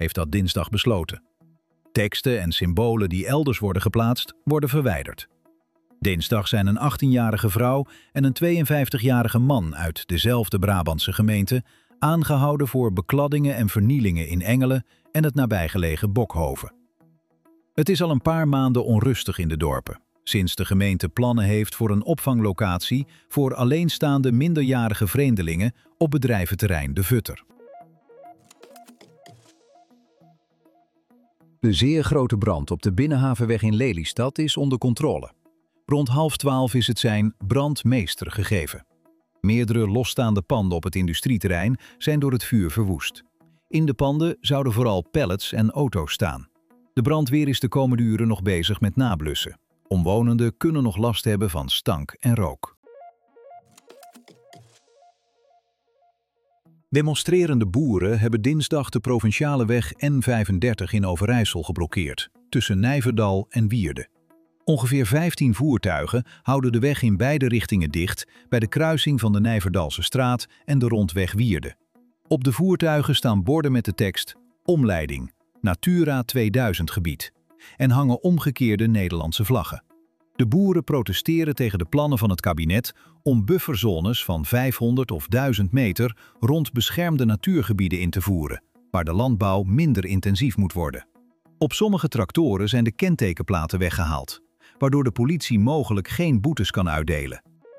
heeft dat dinsdag besloten. Teksten en symbolen die elders worden geplaatst, worden verwijderd. Dinsdag zijn een 18-jarige vrouw en een 52-jarige man uit dezelfde Brabantse gemeente aangehouden voor bekladdingen en vernielingen in Engelen en het nabijgelegen Bokhoven. Het is al een paar maanden onrustig in de dorpen, sinds de gemeente plannen heeft voor een opvanglocatie voor alleenstaande minderjarige vreemdelingen op bedrijventerrein De Vutter. De zeer grote brand op de Binnenhavenweg in Lelystad is onder controle. Rond 11:30 is het zijn brandmeester gegeven. Meerdere losstaande panden op het industrieterrein zijn door het vuur verwoest. In de panden zouden vooral pallets en auto's staan. De brandweer is de komende uren nog bezig met nablussen. Omwonenden kunnen nog last hebben van stank en rook. Demonstrerende boeren hebben dinsdag de provinciale weg N35 in Overijssel geblokkeerd, tussen Nijverdal en Wierde. Ongeveer 15 voertuigen houden de weg in beide richtingen dicht bij de kruising van de Nijverdalse straat en de rondweg Wierde. Op de voertuigen staan borden met de tekst Omleiding, Natura 2000 gebied en hangen omgekeerde Nederlandse vlaggen. De boeren protesteren tegen de plannen van het kabinet om bufferzones van 500 of 1000 meter rond beschermde natuurgebieden in te voeren, waar de landbouw minder intensief moet worden. Op sommige tractoren zijn de kentekenplaten weggehaald, waardoor de politie mogelijk geen boetes kan uitdelen.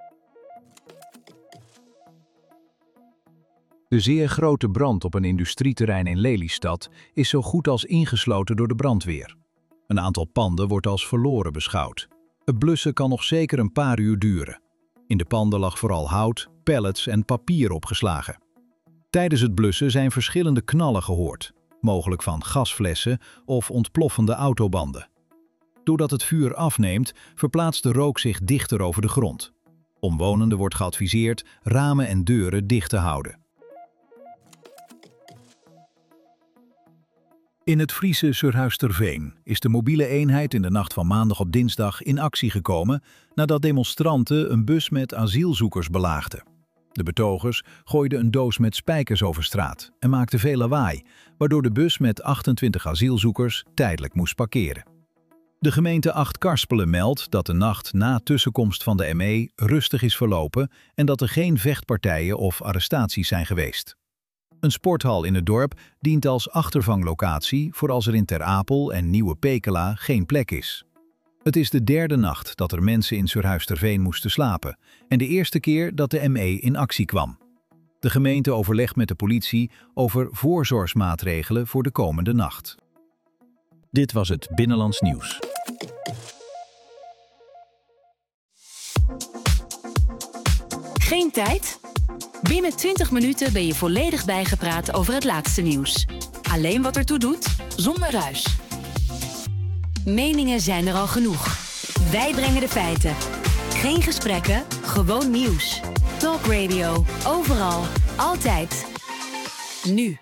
De zeer grote brand op een industrieterrein in Lelystad is zo goed als ingesloten door de brandweer. Een aantal panden wordt als verloren beschouwd. Het blussen kan nog zeker een paar uur duren. In de panden lag vooral hout, pallets en papier opgeslagen. Tijdens het blussen zijn verschillende knallen gehoord, mogelijk van gasflessen of ontploffende autobanden. Doordat het vuur afneemt, verplaatst de rook zich dichter over de grond. Omwonenden wordt geadviseerd ramen en deuren dicht te houden. In het Friese Surhuisterveen is de mobiele eenheid in de nacht van maandag op dinsdag in actie gekomen nadat demonstranten een bus met asielzoekers belaagden. De betogers gooiden een doos met spijkers over straat en maakten veel lawaai, waardoor de bus met 28 asielzoekers tijdelijk moest parkeren. De gemeente Acht-Karspelen meldt dat de nacht na tussenkomst van de ME rustig is verlopen en dat er geen vechtpartijen of arrestaties zijn geweest. Een sporthal in het dorp dient als achtervanglocatie voor als er in Ter Apel en Nieuwe Pekela geen plek is. Het is de derde nacht dat er mensen in Surhuisterveen moesten slapen en de eerste keer dat de ME in actie kwam. De gemeente overlegt met de politie over voorzorgsmaatregelen voor de komende nacht. Dit was het Binnenlands Nieuws. Geen tijd? Binnen 20 minuten ben je volledig bijgepraat over het laatste nieuws. Alleen wat ertoe doet, zonder ruis. Meningen zijn er al genoeg. Wij brengen de feiten. Geen gesprekken, gewoon nieuws. Talk Radio, overal, altijd. Nu.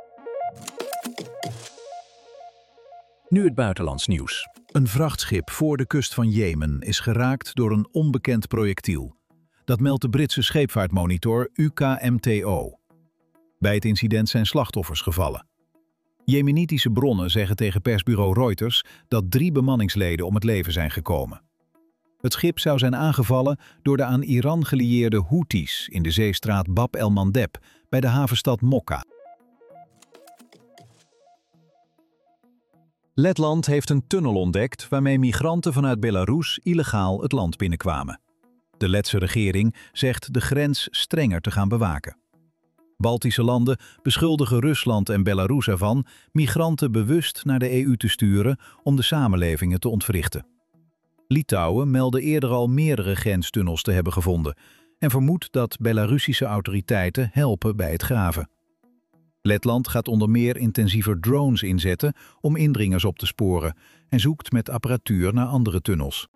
Nu het buitenlands nieuws. Een vrachtschip voor de kust van Jemen is geraakt door een onbekend projectiel. Dat meldt de Britse scheepvaartmonitor UKMTO. Bij het incident zijn slachtoffers gevallen. Jemenitische bronnen zeggen tegen persbureau Reuters dat 3 bemanningsleden om het leven zijn gekomen. Het schip zou zijn aangevallen door de aan Iran gelieerde Houthis in de zeestraat Bab el-Mandeb bij de havenstad Mokka. Letland heeft een tunnel ontdekt waarmee migranten vanuit Belarus illegaal het land binnenkwamen. De Letse regering zegt de grens strenger te gaan bewaken. Baltische landen beschuldigen Rusland en Belarus ervan migranten bewust naar de EU te sturen om de samenlevingen te ontwrichten. Litouwen meldde eerder al meerdere grenstunnels te hebben gevonden en vermoedt dat Belarusische autoriteiten helpen bij het graven. Letland gaat onder meer intensiever drones inzetten om indringers op te sporen en zoekt met apparatuur naar andere tunnels.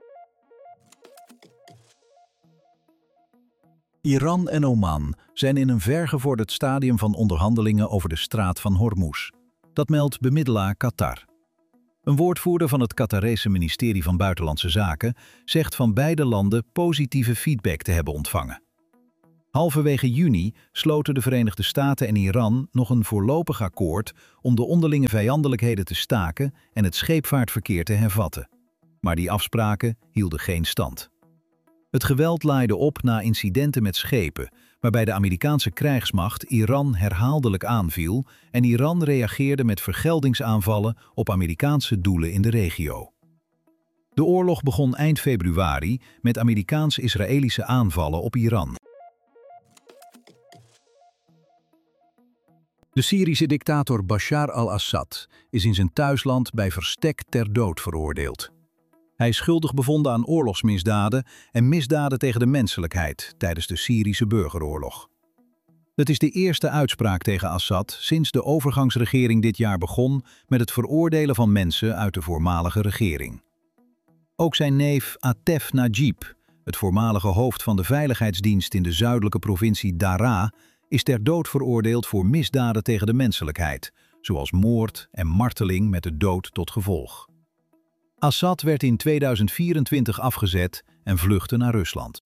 Iran en Oman zijn in een vergevorderd stadium van onderhandelingen over de straat van Hormuz. Dat meldt bemiddelaar Qatar. Een woordvoerder van het Qatarese ministerie van Buitenlandse Zaken zegt van beide landen positieve feedback te hebben ontvangen. Halverwege juni sloten de Verenigde Staten en Iran nog een voorlopig akkoord om de onderlinge vijandelijkheden te staken en het scheepvaartverkeer te hervatten. Maar die afspraken hielden geen stand. Het geweld laaide op na incidenten met schepen, waarbij de Amerikaanse krijgsmacht Iran herhaaldelijk aanviel en Iran reageerde met vergeldingsaanvallen op Amerikaanse doelen in de regio. De oorlog begon eind februari met Amerikaans-Israëlische aanvallen op Iran. De Syrische dictator Bashar al-Assad is in zijn thuisland bij verstek ter dood veroordeeld. Hij is schuldig bevonden aan oorlogsmisdaden en misdaden tegen de menselijkheid tijdens de Syrische burgeroorlog. Het is de eerste uitspraak tegen Assad sinds de overgangsregering dit jaar begon met het veroordelen van mensen uit de voormalige regering. Ook zijn neef Atef Najib, het voormalige hoofd van de veiligheidsdienst in de zuidelijke provincie Daraa, is ter dood veroordeeld voor misdaden tegen de menselijkheid, zoals moord en marteling met de dood tot gevolg. Assad werd in 2024 afgezet en vluchtte naar Rusland.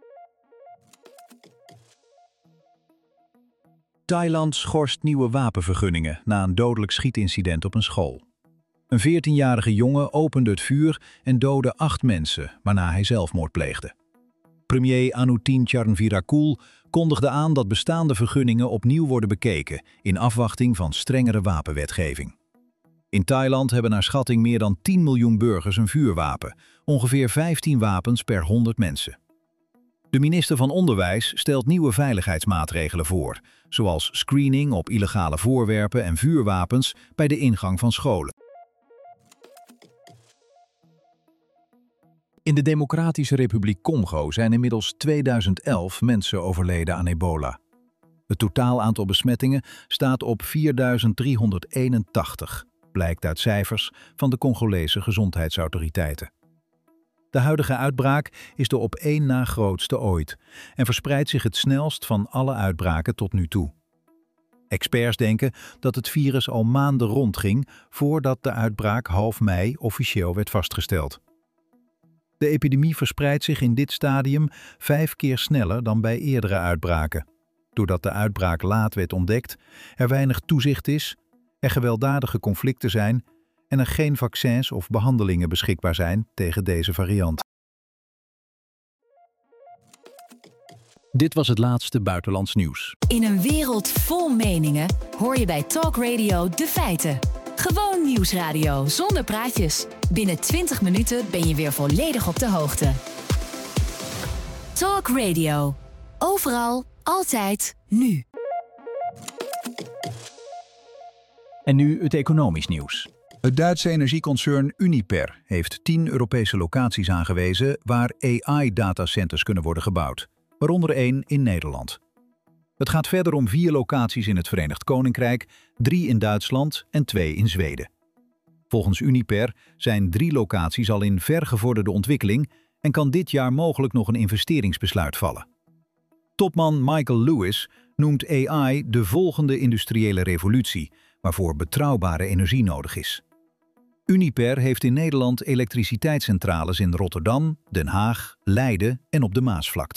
Thailand schorst nieuwe wapenvergunningen na een dodelijk schietincident op een school. Een 14-jarige jongen opende het vuur en doodde 8 mensen, waarna hij zelfmoord pleegde. Premier Anutin Charnvirakul kondigde aan dat bestaande vergunningen opnieuw worden bekeken in afwachting van strengere wapenwetgeving. In Thailand hebben naar schatting meer dan 10 miljoen burgers een vuurwapen, ongeveer 15 wapens per 100 mensen. De minister van Onderwijs stelt nieuwe veiligheidsmaatregelen voor, zoals screening op illegale voorwerpen en vuurwapens bij de ingang van scholen. In de Democratische Republiek Congo zijn inmiddels 2011 mensen overleden aan ebola. Het totaal aantal besmettingen staat op 4.381, blijkt uit cijfers van de Congolese gezondheidsautoriteiten. De huidige uitbraak is de op één na grootste ooit en verspreidt zich het snelst van alle uitbraken tot nu toe. Experts denken dat het virus al maanden rondging voordat de uitbraak half mei officieel werd vastgesteld. De epidemie verspreidt zich in dit stadium 5 keer sneller dan bij eerdere uitbraken. Doordat de uitbraak laat werd ontdekt, er weinig toezicht is, er gewelddadige conflicten zijn en er geen vaccins of behandelingen beschikbaar zijn tegen deze variant. Dit was het laatste buitenlands nieuws. In een wereld vol meningen hoor je bij Talk Radio de feiten. Gewoon nieuwsradio zonder praatjes. Binnen 20 minuten ben je weer volledig op de hoogte. Talk Radio. Overal, altijd, nu. En nu het economisch nieuws. Het Duitse energieconcern Uniper heeft 10 Europese locaties aangewezen waar AI-datacenters kunnen worden gebouwd, waaronder 1 in Nederland. Het gaat verder om 4 locaties in het Verenigd Koninkrijk, 3 in Duitsland en 2 in Zweden. Volgens Uniper zijn 3 locaties al in vergevorderde ontwikkeling en kan dit jaar mogelijk nog een investeringsbesluit vallen. Topman Michael Lewis noemt AI de volgende industriële revolutie, waarvoor betrouwbare energie nodig is. Uniper heeft in Nederland elektriciteitscentrales in Rotterdam, Den Haag, Leiden en op de Maasvlakte.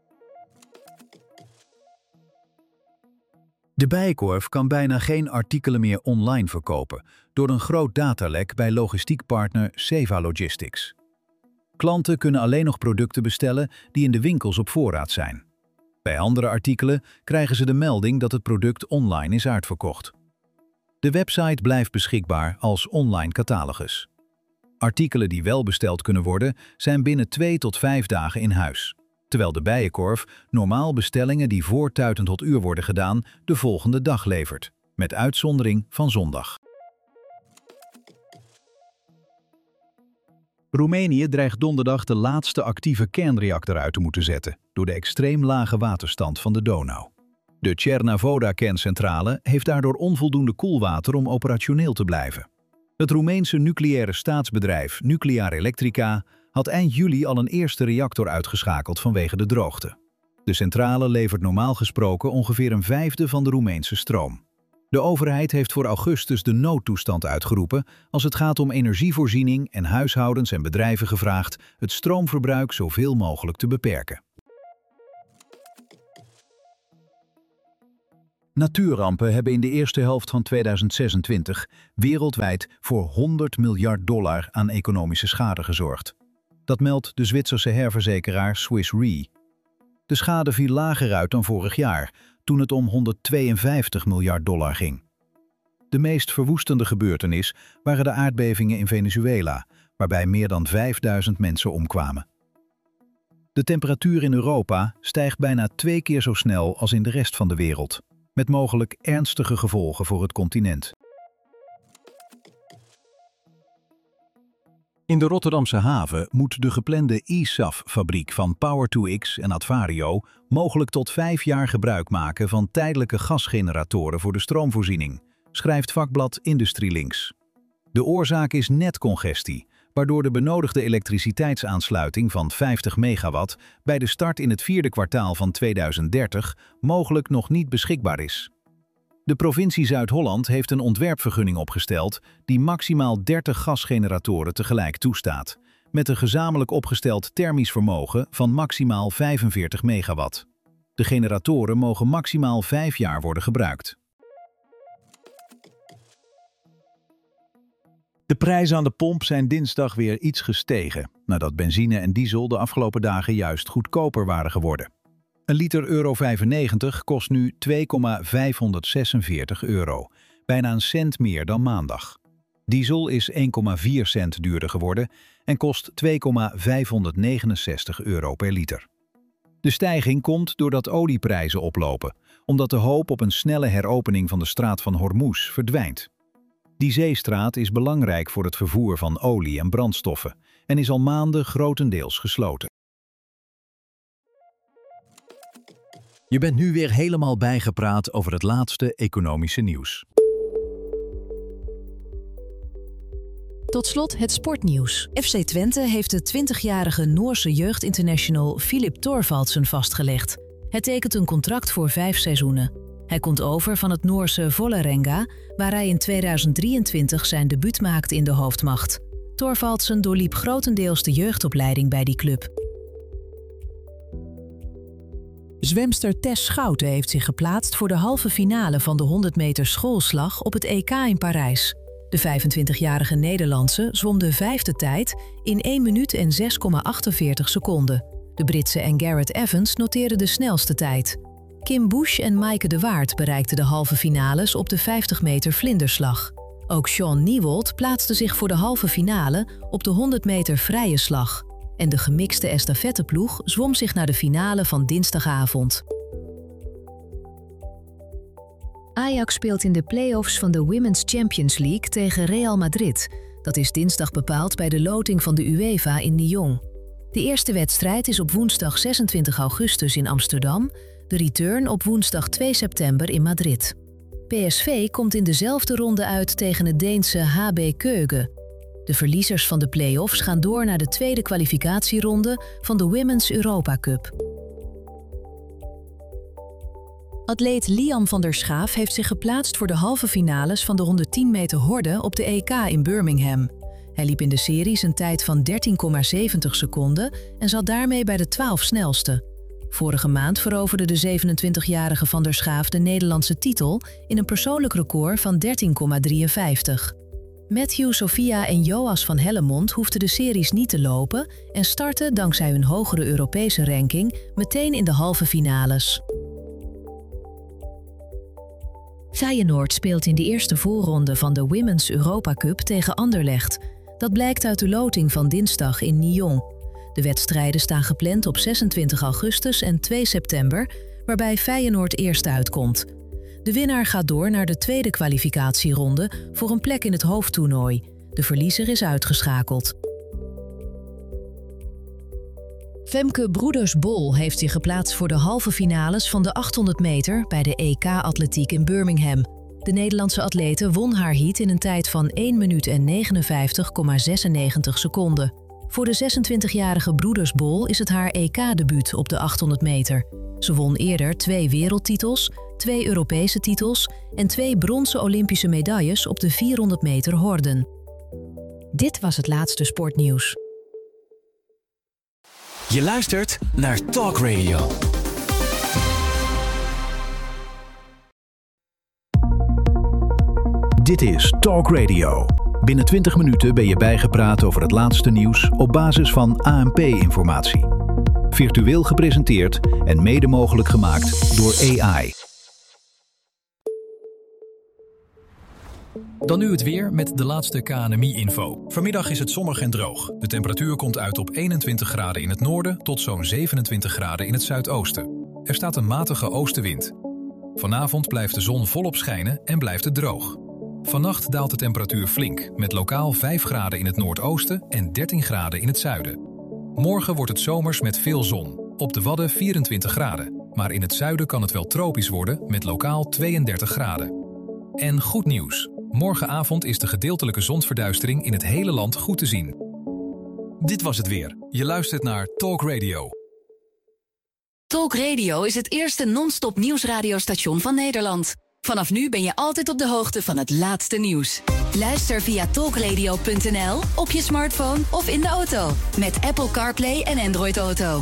De Bijenkorf kan bijna geen artikelen meer online verkopen door een groot datalek bij logistiekpartner Seva Logistics. Klanten kunnen alleen nog producten bestellen die in de winkels op voorraad zijn. Bij andere artikelen krijgen ze de melding dat het product online is uitverkocht. De website blijft beschikbaar als online catalogus. Artikelen die wel besteld kunnen worden zijn binnen 2 tot 5 dagen in huis, terwijl de Bijenkorf normaal bestellingen die voor tuiten tot uur worden gedaan de volgende dag levert, met uitzondering van zondag. Roemenië dreigt donderdag de laatste actieve kernreactor uit te moeten zetten door de extreem lage waterstand van de Donau. De Cernavoda-kerncentrale heeft daardoor onvoldoende koelwater om operationeel te blijven. Het Roemeense nucleaire staatsbedrijf Nuclear Electrica had eind juli al een eerste reactor uitgeschakeld vanwege de droogte. De centrale levert normaal gesproken ongeveer een vijfde van de Roemeense stroom. De overheid heeft voor augustus de noodtoestand uitgeroepen als het gaat om energievoorziening en huishoudens en bedrijven gevraagd het stroomverbruik zoveel mogelijk te beperken. Natuurrampen hebben in de eerste helft van 2026 wereldwijd voor $100 miljard aan economische schade gezorgd. Dat meldt de Zwitserse herverzekeraar Swiss Re. De schade viel lager uit dan vorig jaar, toen het om $152 miljard ging. De meest verwoestende gebeurtenis waren de aardbevingen in Venezuela, waarbij meer dan 5000 mensen omkwamen. De temperatuur in Europa stijgt bijna 2 keer zo snel als in de rest van de wereld, met mogelijk ernstige gevolgen voor het continent. In de Rotterdamse haven moet de geplande eSAF-fabriek van Power2X en Advario mogelijk tot 5 jaar gebruik maken van tijdelijke gasgeneratoren voor de stroomvoorziening, schrijft vakblad IndustrieLinks. De oorzaak is netcongestie, waardoor de benodigde elektriciteitsaansluiting van 50 megawatt bij de start in het 4e kwartaal van 2030 mogelijk nog niet beschikbaar is. De provincie Zuid-Holland heeft een ontwerpvergunning opgesteld die maximaal 30 gasgeneratoren tegelijk toestaat, met een gezamenlijk opgesteld thermisch vermogen van maximaal 45 megawatt. De generatoren mogen maximaal 5 jaar worden gebruikt. De prijzen aan de pomp zijn dinsdag weer iets gestegen, nadat benzine en diesel de afgelopen dagen juist goedkoper waren geworden. Een liter €95 kost nu €2,546, bijna een cent meer dan maandag. Diesel is 1,4 cent duurder geworden en kost €2,569 per liter. De stijging komt doordat olieprijzen oplopen, omdat de hoop op een snelle heropening van de straat van Hormuz verdwijnt. Die zeestraat is belangrijk voor het vervoer van olie en brandstoffen en is al maanden grotendeels gesloten. Je bent nu weer helemaal bijgepraat over het laatste economische nieuws. Tot slot het sportnieuws. FC Twente heeft de 20-jarige Noorse jeugdinternational Filip Thorvaldsen vastgelegd. Hij tekent een contract voor 5 seizoenen. Hij komt over van het Noorse Vålerenga, waar hij in 2023 zijn debuut maakte in de hoofdmacht. Thorvaldsen doorliep grotendeels de jeugdopleiding bij die club. Zwemster Tess Schouten heeft zich geplaatst voor de halve finale van de 100 meter schoolslag op het EK in Parijs. De 25-jarige Nederlandse zwom de 5e tijd in 1 minuut en 6,48 seconden. De Britse en Garrett Evans noteerden de snelste tijd. Kim Bush en Maaike de Waard bereikten de halve finales op de 50 meter vlinderslag. Ook Sean Niewold plaatste zich voor de halve finale op de 100 meter vrije slag. En de gemixte estafetteploeg zwom zich naar de finale van dinsdagavond. Ajax speelt in de play-offs van de Women's Champions League tegen Real Madrid. Dat is dinsdag bepaald bij de loting van de UEFA in Lyon. De eerste wedstrijd is op woensdag 26 augustus in Amsterdam, de return op woensdag 2 september in Madrid. PSV komt in dezelfde ronde uit tegen het Deense HB Køge. De verliezers van de play-offs gaan door naar de tweede kwalificatieronde van de Women's Europa Cup. Atleet Liam van der Schaaf heeft zich geplaatst voor de halve finales van de 110 meter horde op de EK in Birmingham. Hij liep in de series een tijd van 13,70 seconden en zat daarmee bij de 12 snelste. Vorige maand veroverde de 27-jarige van der Schaaf de Nederlandse titel in een persoonlijk record van 13,53. Matthew, Sophia en Joas van Hellemond hoefden de series niet te lopen en startten dankzij hun hogere Europese ranking meteen in de halve finales. Feyenoord speelt in de eerste voorronde van de Women's Europa Cup tegen Anderlecht. Dat blijkt uit de loting van dinsdag in Lyon. De wedstrijden staan gepland op 26 augustus en 2 september, waarbij Feyenoord eerst uitkomt. De winnaar gaat door naar de tweede kwalificatieronde voor een plek in het hoofdtoernooi. De verliezer is uitgeschakeld. Femke Broeders-Bol heeft zich geplaatst voor de halve finales van de 800 meter bij de EK-atletiek in Birmingham. De Nederlandse atlete won haar heat in een tijd van 1 minuut en 59,96 seconden. Voor de 26-jarige Broeders-Bol is het haar EK-debuut op de 800 meter. Ze won eerder 2 wereldtitels, 2 Europese titels en 2 bronzen Olympische medailles op de 400 meter horden. Dit was het laatste sportnieuws. Je luistert naar Talk Radio. Dit is Talk Radio. Binnen 20 minuten ben je bijgepraat over het laatste nieuws op basis van ANP-informatie. Virtueel gepresenteerd en mede mogelijk gemaakt door AI. Dan nu het weer met de laatste KNMI-info. Vanmiddag is het zonnig en droog. De temperatuur komt uit op 21 graden in het noorden tot zo'n 27 graden in het zuidoosten. Er staat een matige oostenwind. Vanavond blijft de zon volop schijnen en blijft het droog. Vannacht daalt de temperatuur flink, met lokaal 5 graden in het noordoosten en 13 graden in het zuiden. Morgen wordt het zomers met veel zon. Op de Wadden 24 graden. Maar in het zuiden kan het wel tropisch worden met lokaal 32 graden. En goed nieuws. Morgenavond is de gedeeltelijke zonsverduistering in het hele land goed te zien. Dit was het weer. Je luistert naar Talk Radio. Talk Radio is het eerste non-stop nieuwsradiostation van Nederland. Vanaf nu ben je altijd op de hoogte van het laatste nieuws. Luister via talkradio.nl, op je smartphone of in de auto. Met Apple CarPlay en Android Auto.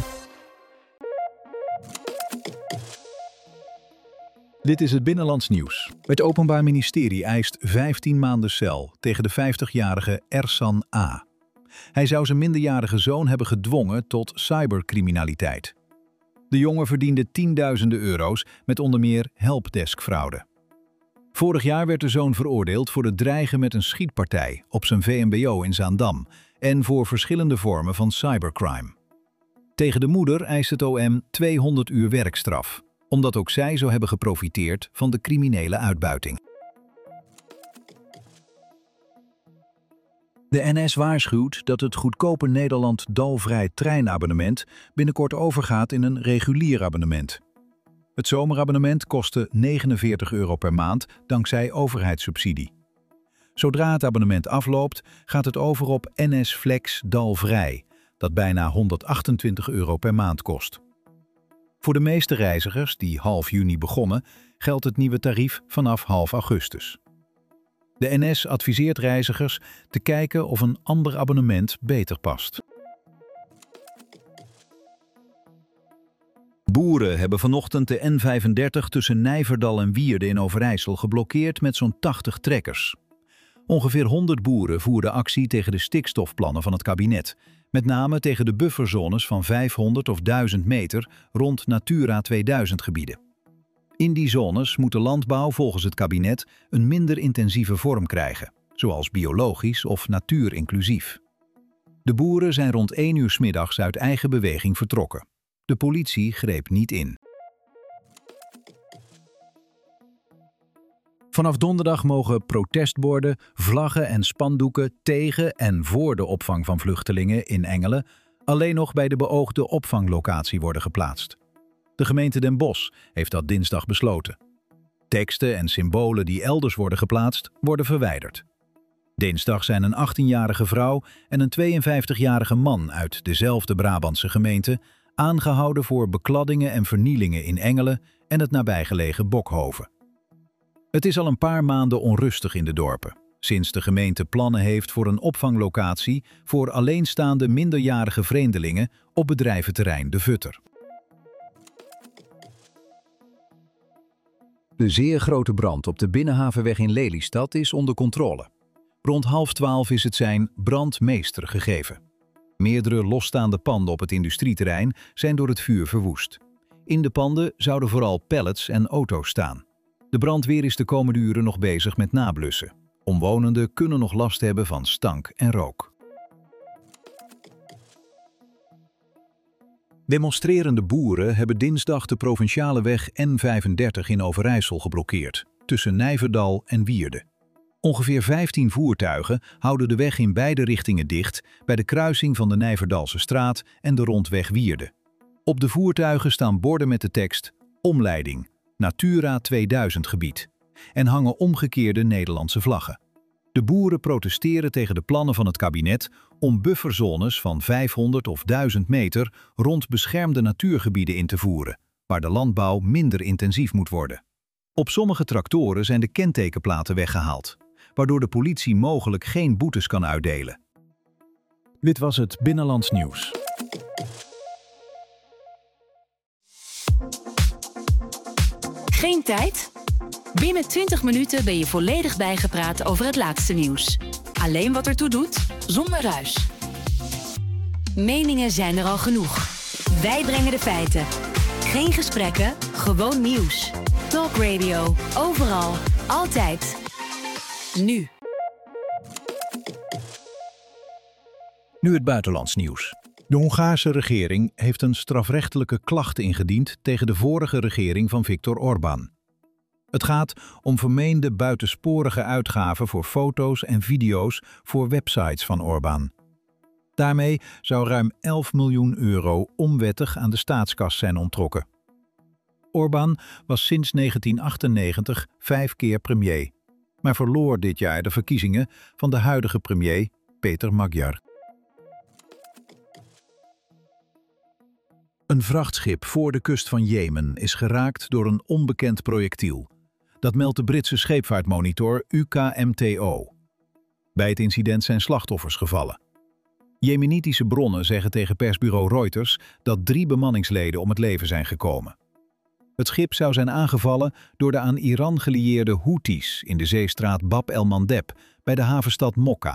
Dit is het Binnenlands Nieuws. Het Openbaar Ministerie eist 15 maanden cel tegen de 50-jarige Ersan A. Hij zou zijn minderjarige zoon hebben gedwongen tot cybercriminaliteit. De jongen verdiende tienduizenden euro's met onder meer helpdeskfraude. Vorig jaar werd de zoon veroordeeld voor het dreigen met een schietpartij op zijn VMBO in Zaandam en voor verschillende vormen van cybercrime. Tegen de moeder eist het OM 200 uur werkstraf, omdat ook zij zou hebben geprofiteerd van de criminele uitbuiting. De NS waarschuwt dat het goedkope Nederland-Dalvrij treinabonnement binnenkort overgaat in een regulier abonnement. Het zomerabonnement kostte €49 per maand dankzij overheidssubsidie. Zodra het abonnement afloopt, gaat het over op NS Flex Dalvrij, dat bijna €128 per maand kost. Voor de meeste reizigers die half juni begonnen, geldt het nieuwe tarief vanaf half augustus. De NS adviseert reizigers te kijken of een ander abonnement beter past. Boeren hebben vanochtend de N35 tussen Nijverdal en Wierde in Overijssel geblokkeerd met zo'n 80 trekkers. Ongeveer 100 boeren voerden actie tegen de stikstofplannen van het kabinet, met name tegen de bufferzones van 500 of 1000 meter rond Natura 2000 gebieden. In die zones moet de landbouw volgens het kabinet een minder intensieve vorm krijgen, zoals biologisch of natuurinclusief. De boeren zijn rond 1 uur 's middags uit eigen beweging vertrokken. De politie greep niet in. Vanaf donderdag mogen protestborden, vlaggen en spandoeken tegen en voor de opvang van vluchtelingen in Engelen alleen nog bij de beoogde opvanglocatie worden geplaatst. De gemeente Den Bosch heeft dat dinsdag besloten. Teksten en symbolen die elders worden geplaatst, worden verwijderd. Dinsdag zijn een 18-jarige vrouw en een 52-jarige man uit dezelfde Brabantse gemeente aangehouden voor bekladdingen en vernielingen in Engelen en het nabijgelegen Bokhoven. Het is al een paar maanden onrustig in de dorpen, sinds de gemeente plannen heeft voor een opvanglocatie voor alleenstaande minderjarige vreemdelingen op bedrijventerrein De Vutter. De zeer grote brand op de Binnenhavenweg in Lelystad is onder controle. Rond 11:30 is het zijn brandmeester gegeven. Meerdere losstaande panden op het industrieterrein zijn door het vuur verwoest. In de panden zouden vooral pallets en auto's staan. De brandweer is de komende uren nog bezig met nablussen. Omwonenden kunnen nog last hebben van stank en rook. Demonstrerende boeren hebben dinsdag de provinciale weg N35 in Overijssel geblokkeerd, tussen Nijverdal en Wierde. Ongeveer 15 voertuigen houden de weg in beide richtingen dicht bij de kruising van de Nijverdalse straat en de rondweg Wierde. Op de voertuigen staan borden met de tekst Omleiding, Natura 2000 gebied en hangen omgekeerde Nederlandse vlaggen. De boeren protesteren tegen de plannen van het kabinet om bufferzones van 500 of 1000 meter rond beschermde natuurgebieden in te voeren, waar de landbouw minder intensief moet worden. Op sommige tractoren zijn de kentekenplaten weggehaald, waardoor de politie mogelijk geen boetes kan uitdelen. Dit was het Binnenlands Nieuws. Geen tijd? Binnen 20 minuten ben je volledig bijgepraat over het laatste nieuws. Alleen wat ertoe doet, zonder ruis. Meningen zijn er al genoeg. Wij brengen de feiten. Geen gesprekken, gewoon nieuws. Talk Radio, overal, altijd. Nu. Nu het buitenlands nieuws. De Hongaarse regering heeft een strafrechtelijke klacht ingediend tegen de vorige regering van Viktor Orbán. Het gaat om vermeende buitensporige uitgaven voor foto's en video's voor websites van Orbán. Daarmee zou ruim 11 miljoen euro onwettig aan de staatskas zijn onttrokken. Orbán was sinds 1998 5 keer premier, maar verloor dit jaar de verkiezingen van de huidige premier Péter Magyar. Een vrachtschip voor de kust van Jemen is geraakt door een onbekend projectiel. Dat meldt de Britse scheepvaartmonitor UKMTO. Bij het incident zijn slachtoffers gevallen. Jemenitische bronnen zeggen tegen persbureau Reuters dat 3 bemanningsleden om het leven zijn gekomen. Het schip zou zijn aangevallen door de aan Iran gelieerde Houthis in de zeestraat Bab el-Mandeb bij de havenstad Mokka.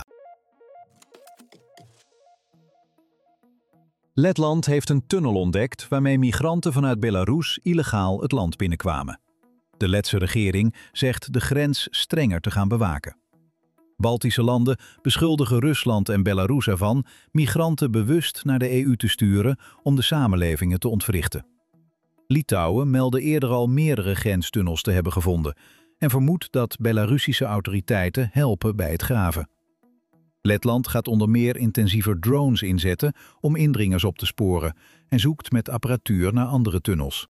Letland heeft een tunnel ontdekt waarmee migranten vanuit Belarus illegaal het land binnenkwamen. De Letse regering zegt de grens strenger te gaan bewaken. Baltische landen beschuldigen Rusland en Belarus ervan migranten bewust naar de EU te sturen om de samenlevingen te ontwrichten. Litouwen meldde eerder al meerdere grenstunnels te hebben gevonden en vermoedt dat Belarusische autoriteiten helpen bij het graven. Letland gaat onder meer intensiever drones inzetten om indringers op te sporen en zoekt met apparatuur naar andere tunnels.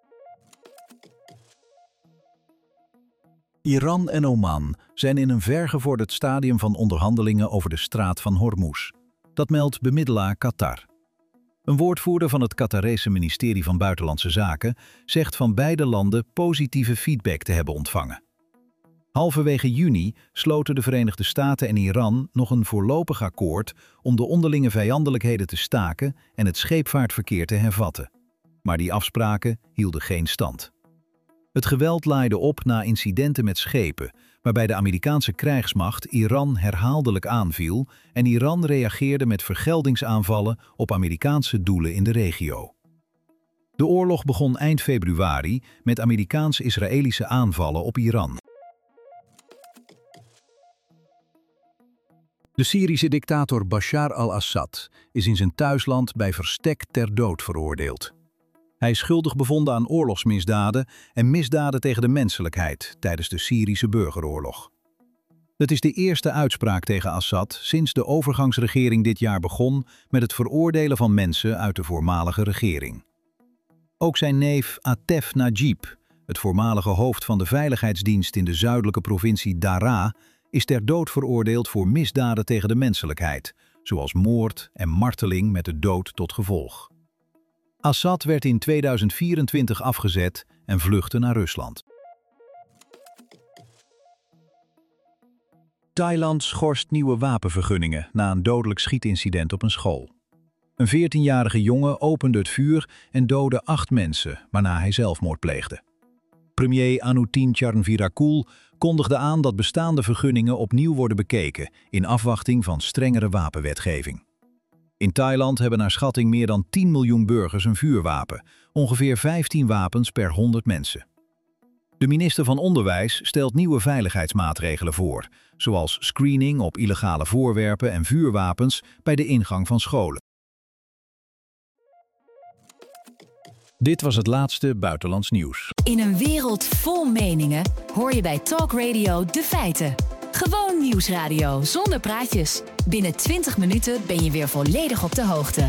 Iran en Oman zijn in een vergevorderd stadium van onderhandelingen over de straat van Hormuz. Dat meldt bemiddelaar Qatar. Een woordvoerder van het Qatarese ministerie van Buitenlandse Zaken zegt van beide landen positieve feedback te hebben ontvangen. Halverwege juni sloten de Verenigde Staten en Iran nog een voorlopig akkoord om de onderlinge vijandelijkheden te staken en het scheepvaartverkeer te hervatten. Maar die afspraken hielden geen stand. Het geweld laaide op na incidenten met schepen, waarbij de Amerikaanse krijgsmacht Iran herhaaldelijk aanviel en Iran reageerde met vergeldingsaanvallen op Amerikaanse doelen in de regio. De oorlog begon eind februari met Amerikaans-Israëlische aanvallen op Iran. De Syrische dictator Bashar al-Assad is in zijn thuisland bij verstek ter dood veroordeeld. Hij is schuldig bevonden aan oorlogsmisdaden en misdaden tegen de menselijkheid tijdens de Syrische burgeroorlog. Het is de eerste uitspraak tegen Assad sinds de overgangsregering dit jaar begon met het veroordelen van mensen uit de voormalige regering. Ook zijn neef Atef Najib, het voormalige hoofd van de veiligheidsdienst in de zuidelijke provincie Daraa, is ter dood veroordeeld voor misdaden tegen de menselijkheid, zoals moord en marteling met de dood tot gevolg. Assad werd in 2024 afgezet en vluchtte naar Rusland. Thailand schorst nieuwe wapenvergunningen na een dodelijk schietincident op een school. Een 14-jarige jongen opende het vuur en doodde 8 mensen, waarna hij zelfmoord pleegde. Premier Anutin Charnvirakul kondigde aan dat bestaande vergunningen opnieuw worden bekeken in afwachting van strengere wapenwetgeving. In Thailand hebben naar schatting meer dan 10 miljoen burgers een vuurwapen, ongeveer 15 wapens per 100 mensen. De minister van Onderwijs stelt nieuwe veiligheidsmaatregelen voor, zoals screening op illegale voorwerpen en vuurwapens bij de ingang van scholen. Dit was het laatste buitenlands nieuws. In een wereld vol meningen hoor je bij Talk Radio de feiten. Gewoon nieuwsradio zonder praatjes. Binnen 20 minuten ben je weer volledig op de hoogte.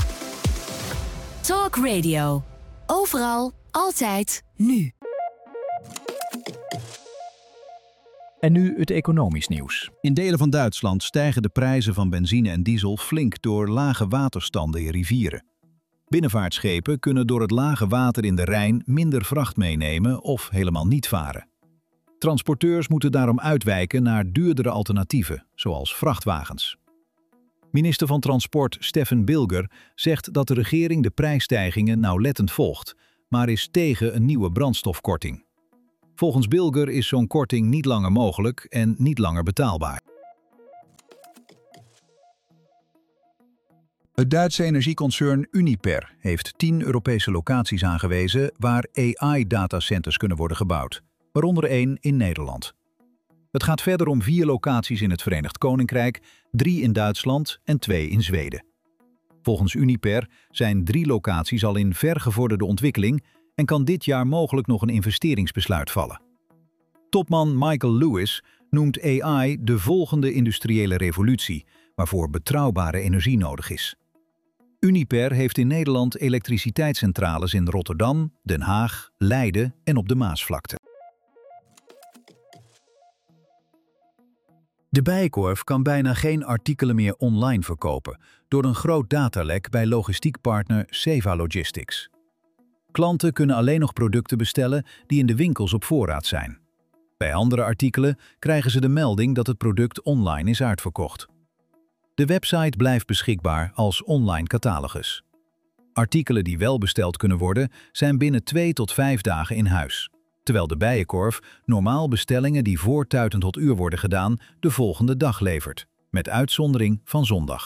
Talk Radio. Overal, altijd, nu. En nu het economisch nieuws. In delen van Duitsland stijgen de prijzen van benzine en diesel flink door lage waterstanden in rivieren. Binnenvaartschepen kunnen door het lage water in de Rijn minder vracht meenemen of helemaal niet varen. Transporteurs moeten daarom uitwijken naar duurdere alternatieven, zoals vrachtwagens. Minister van Transport Steffen Bilger zegt dat de regering de prijsstijgingen nauwlettend volgt, maar is tegen een nieuwe brandstofkorting. Volgens Bilger is zo'n korting niet langer mogelijk en niet langer betaalbaar. Het Duitse energieconcern Uniper heeft 10 Europese locaties aangewezen waar AI-datacenters kunnen worden gebouwd, waaronder 1 in Nederland. Het gaat verder om 4 locaties in het Verenigd Koninkrijk, 3 in Duitsland en 2 in Zweden. Volgens Uniper zijn 3 locaties al in vergevorderde ontwikkeling en kan dit jaar mogelijk nog een investeringsbesluit vallen. Topman Michael Lewis noemt AI de volgende industriële revolutie, waarvoor betrouwbare energie nodig is. Uniper heeft in Nederland elektriciteitscentrales in Rotterdam, Den Haag, Leiden en op de Maasvlakte. De Bijenkorf kan bijna geen artikelen meer online verkopen door een groot datalek bij logistiekpartner Seva Logistics. Klanten kunnen alleen nog producten bestellen die in de winkels op voorraad zijn. Bij andere artikelen krijgen ze de melding dat het product online is uitverkocht. De website blijft beschikbaar als online catalogus. Artikelen die wel besteld kunnen worden, zijn binnen 2 tot 5 dagen in huis. Terwijl de Bijenkorf normaal bestellingen die voor Tuiten tot Uur worden gedaan, de volgende dag levert, met uitzondering van zondag.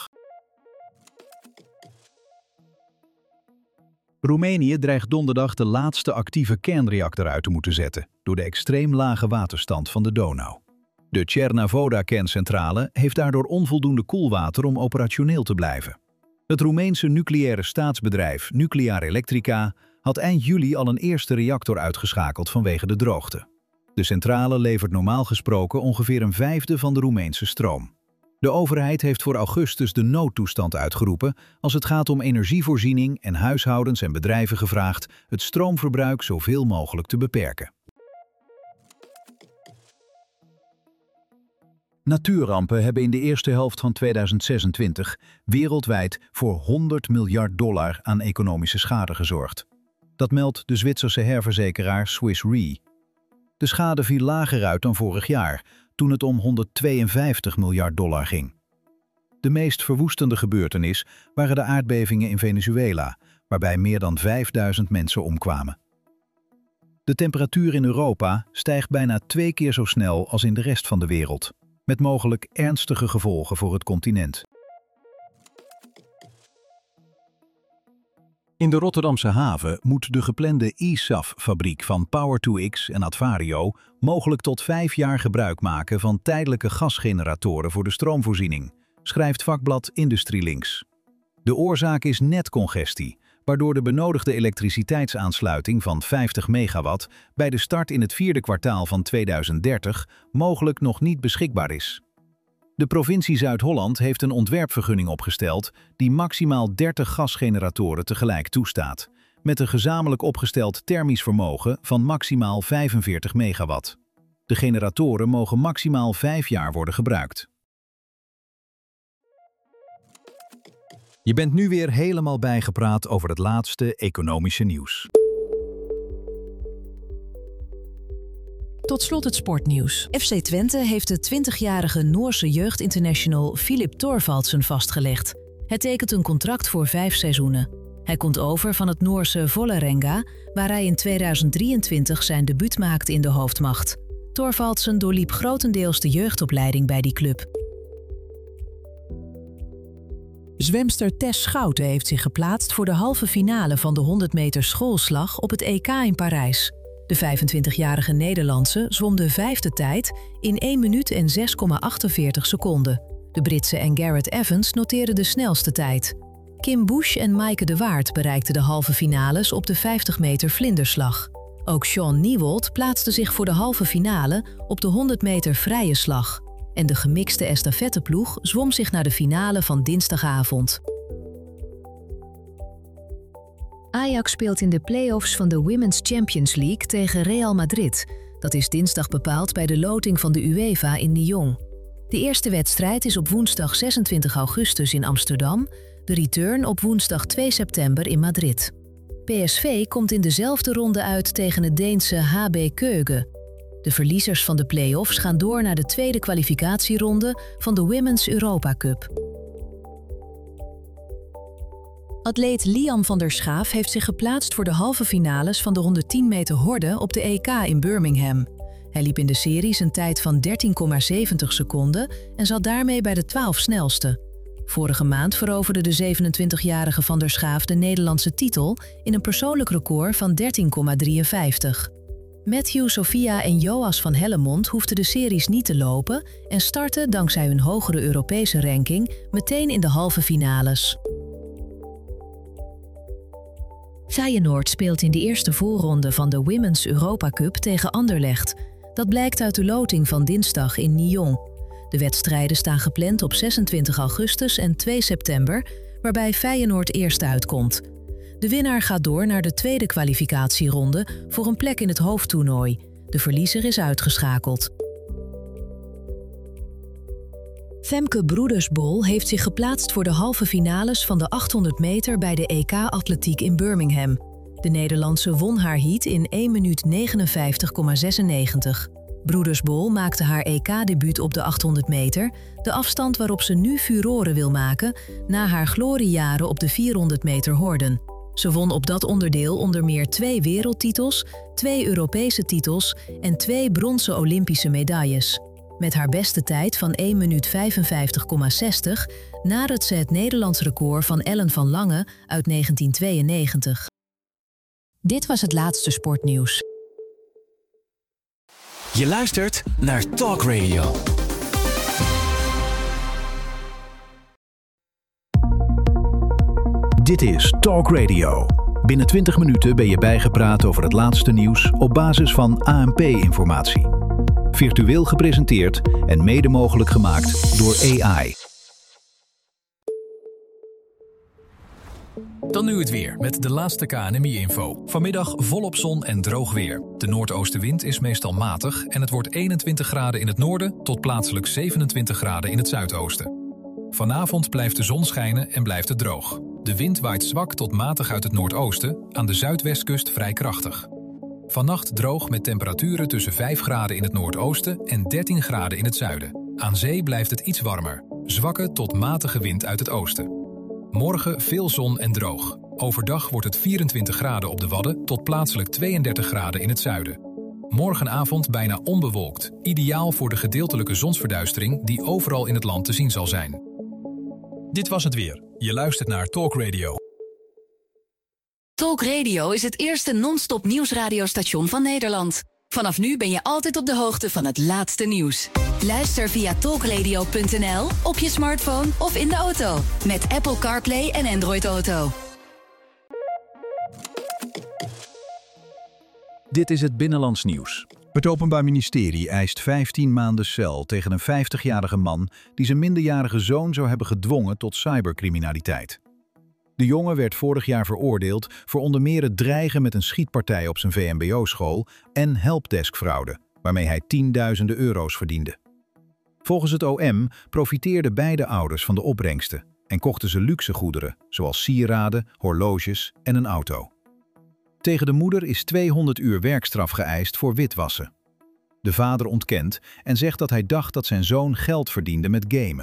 Roemenië dreigt donderdag de laatste actieve kernreactor uit te moeten zetten door de extreem lage waterstand van de Donau. De Cernavoda-kerncentrale heeft daardoor onvoldoende koelwater om operationeel te blijven. Het Roemeense nucleaire staatsbedrijf Nuclear Electrica had eind juli al een eerste reactor uitgeschakeld vanwege de droogte. De centrale levert normaal gesproken ongeveer een vijfde van de Roemeense stroom. De overheid heeft voor augustus de noodtoestand uitgeroepen als het gaat om energievoorziening en huishoudens en bedrijven gevraagd het stroomverbruik zoveel mogelijk te beperken. Natuurrampen hebben in de eerste helft van 2026 wereldwijd voor $100 miljard aan economische schade gezorgd. Dat meldt de Zwitserse herverzekeraar Swiss Re. De schade viel lager uit dan vorig jaar, toen het om $152 miljard ging. De meest verwoestende gebeurtenis waren de aardbevingen in Venezuela, waarbij meer dan 5000 mensen omkwamen. De temperatuur in Europa stijgt bijna 2 keer zo snel als in de rest van de wereld, met mogelijk ernstige gevolgen voor het continent. In de Rotterdamse haven moet de geplande eSAF-fabriek van Power2X en Advario mogelijk tot 5 jaar gebruik maken van tijdelijke gasgeneratoren voor de stroomvoorziening, schrijft vakblad IndustrieLinks. De oorzaak is netcongestie, waardoor de benodigde elektriciteitsaansluiting van 50 megawatt bij de start in het 4e kwartaal van 2030 mogelijk nog niet beschikbaar is. De provincie Zuid-Holland heeft een ontwerpvergunning opgesteld die maximaal 30 gasgeneratoren tegelijk toestaat, met een gezamenlijk opgesteld thermisch vermogen van maximaal 45 megawatt. De generatoren mogen maximaal 5 jaar worden gebruikt. Je bent nu weer helemaal bijgepraat over het laatste economische nieuws. Tot slot het sportnieuws. FC Twente heeft de 20-jarige Noorse jeugdinternational Filip Thorvaldsen vastgelegd. Hij tekent een contract voor 5 seizoenen. Hij komt over van het Noorse Vålerenga, waar hij in 2023 zijn debuut maakte in de hoofdmacht. Thorvaldsen doorliep grotendeels de jeugdopleiding bij die club. Zwemster Tess Schouten heeft zich geplaatst voor de halve finale van de 100 meter schoolslag op het EK in Parijs. De 25-jarige Nederlandse zwom de 5e tijd in 1 minuut en 6,48 seconden. De Britse en Garrett Evans noteerden de snelste tijd. Kim Bush en Maaike de Waard bereikten de halve finales op de 50 meter vlinderslag. Ook Sean Niewold plaatste zich voor de halve finale op de 100 meter vrije slag. En de gemixte estafetteploeg zwom zich naar de finale van dinsdagavond. Ajax speelt in de play-offs van de Women's Champions League tegen Real Madrid. Dat is dinsdag bepaald bij de loting van de UEFA in Lyon. De eerste wedstrijd is op woensdag 26 augustus in Amsterdam, de return op woensdag 2 september in Madrid. PSV komt in dezelfde ronde uit tegen het Deense HB Køge. De verliezers van de play-offs gaan door naar de tweede kwalificatieronde van de Women's Europa Cup. Atleet Liam van der Schaaf heeft zich geplaatst voor de halve finales van de 110 meter horde op de EK in Birmingham. Hij liep in de series een tijd van 13,70 seconden en zat daarmee bij de 12 snelste. Vorige maand veroverde de 27-jarige van der Schaaf de Nederlandse titel in een persoonlijk record van 13,53. Matthew, Sophia en Joas van Hellemond hoefden de series niet te lopen en startten dankzij hun hogere Europese ranking meteen in de halve finales. Feyenoord speelt in de eerste voorronde van de Women's Europa Cup tegen Anderlecht. Dat blijkt uit de loting van dinsdag in Nyon. De wedstrijden staan gepland op 26 augustus en 2 september, waarbij Feyenoord eerst uitkomt. De winnaar gaat door naar de tweede kwalificatieronde voor een plek in het hoofdtoernooi. De verliezer is uitgeschakeld. Femke Broedersbol heeft zich geplaatst voor de halve finales van de 800 meter bij de EK Atletiek in Birmingham. De Nederlandse won haar heat in 1 minuut 59,96. Broedersbol maakte haar EK-debuut op de 800 meter, de afstand waarop ze nu furoren wil maken na haar gloriejaren op de 400 meter horden. Ze won op dat onderdeel onder meer 2 wereldtitels, 2 Europese titels en 2 bronzen Olympische medailles. Met haar beste tijd van 1 minuut 55,60 nadert ze het Nederlands record van Ellen van Lange uit 1992. Dit was het laatste sportnieuws. Je luistert naar Talk Radio. Dit is Talk Radio. Binnen 20 minuten ben je bijgepraat over het laatste nieuws op basis van ANP-informatie. Virtueel gepresenteerd en mede mogelijk gemaakt door AI. Dan nu het weer met de laatste KNMI-info. Vanmiddag volop zon en droog weer. De noordoostenwind is meestal matig en het wordt 21 graden in het noorden tot plaatselijk 27 graden in het zuidoosten. Vanavond blijft de zon schijnen en blijft het droog. De wind waait zwak tot matig uit het noordoosten, aan de zuidwestkust vrij krachtig. Vannacht droog met temperaturen tussen 5 graden in het noordoosten en 13 graden in het zuiden. Aan zee blijft het iets warmer. Zwakke tot matige wind uit het oosten. Morgen veel zon en droog. Overdag wordt het 24 graden op de Wadden tot plaatselijk 32 graden in het zuiden. Morgenavond bijna onbewolkt. Ideaal voor de gedeeltelijke zonsverduistering die overal in het land te zien zal zijn. Dit was het weer. Je luistert naar Talk Radio. Talk Radio is het eerste non-stop nieuwsradiostation van Nederland. Vanaf nu ben je altijd op de hoogte van het laatste nieuws. Luister via talkradio.nl, op je smartphone of in de auto. Met Apple CarPlay en Android Auto. Dit is het Binnenlands Nieuws. Het Openbaar Ministerie eist 15 maanden cel tegen een 50-jarige man die zijn minderjarige zoon zou hebben gedwongen tot cybercriminaliteit. De jongen werd vorig jaar veroordeeld voor onder meer het dreigen met een schietpartij op zijn VMBO-school en helpdeskfraude, waarmee hij tienduizenden euro's verdiende. Volgens het OM profiteerden beide ouders van de opbrengsten en kochten ze luxe goederen, zoals sieraden, horloges en een auto. Tegen de moeder is 200 uur werkstraf geëist voor witwassen. De vader ontkent en zegt dat hij dacht dat zijn zoon geld verdiende met gamen.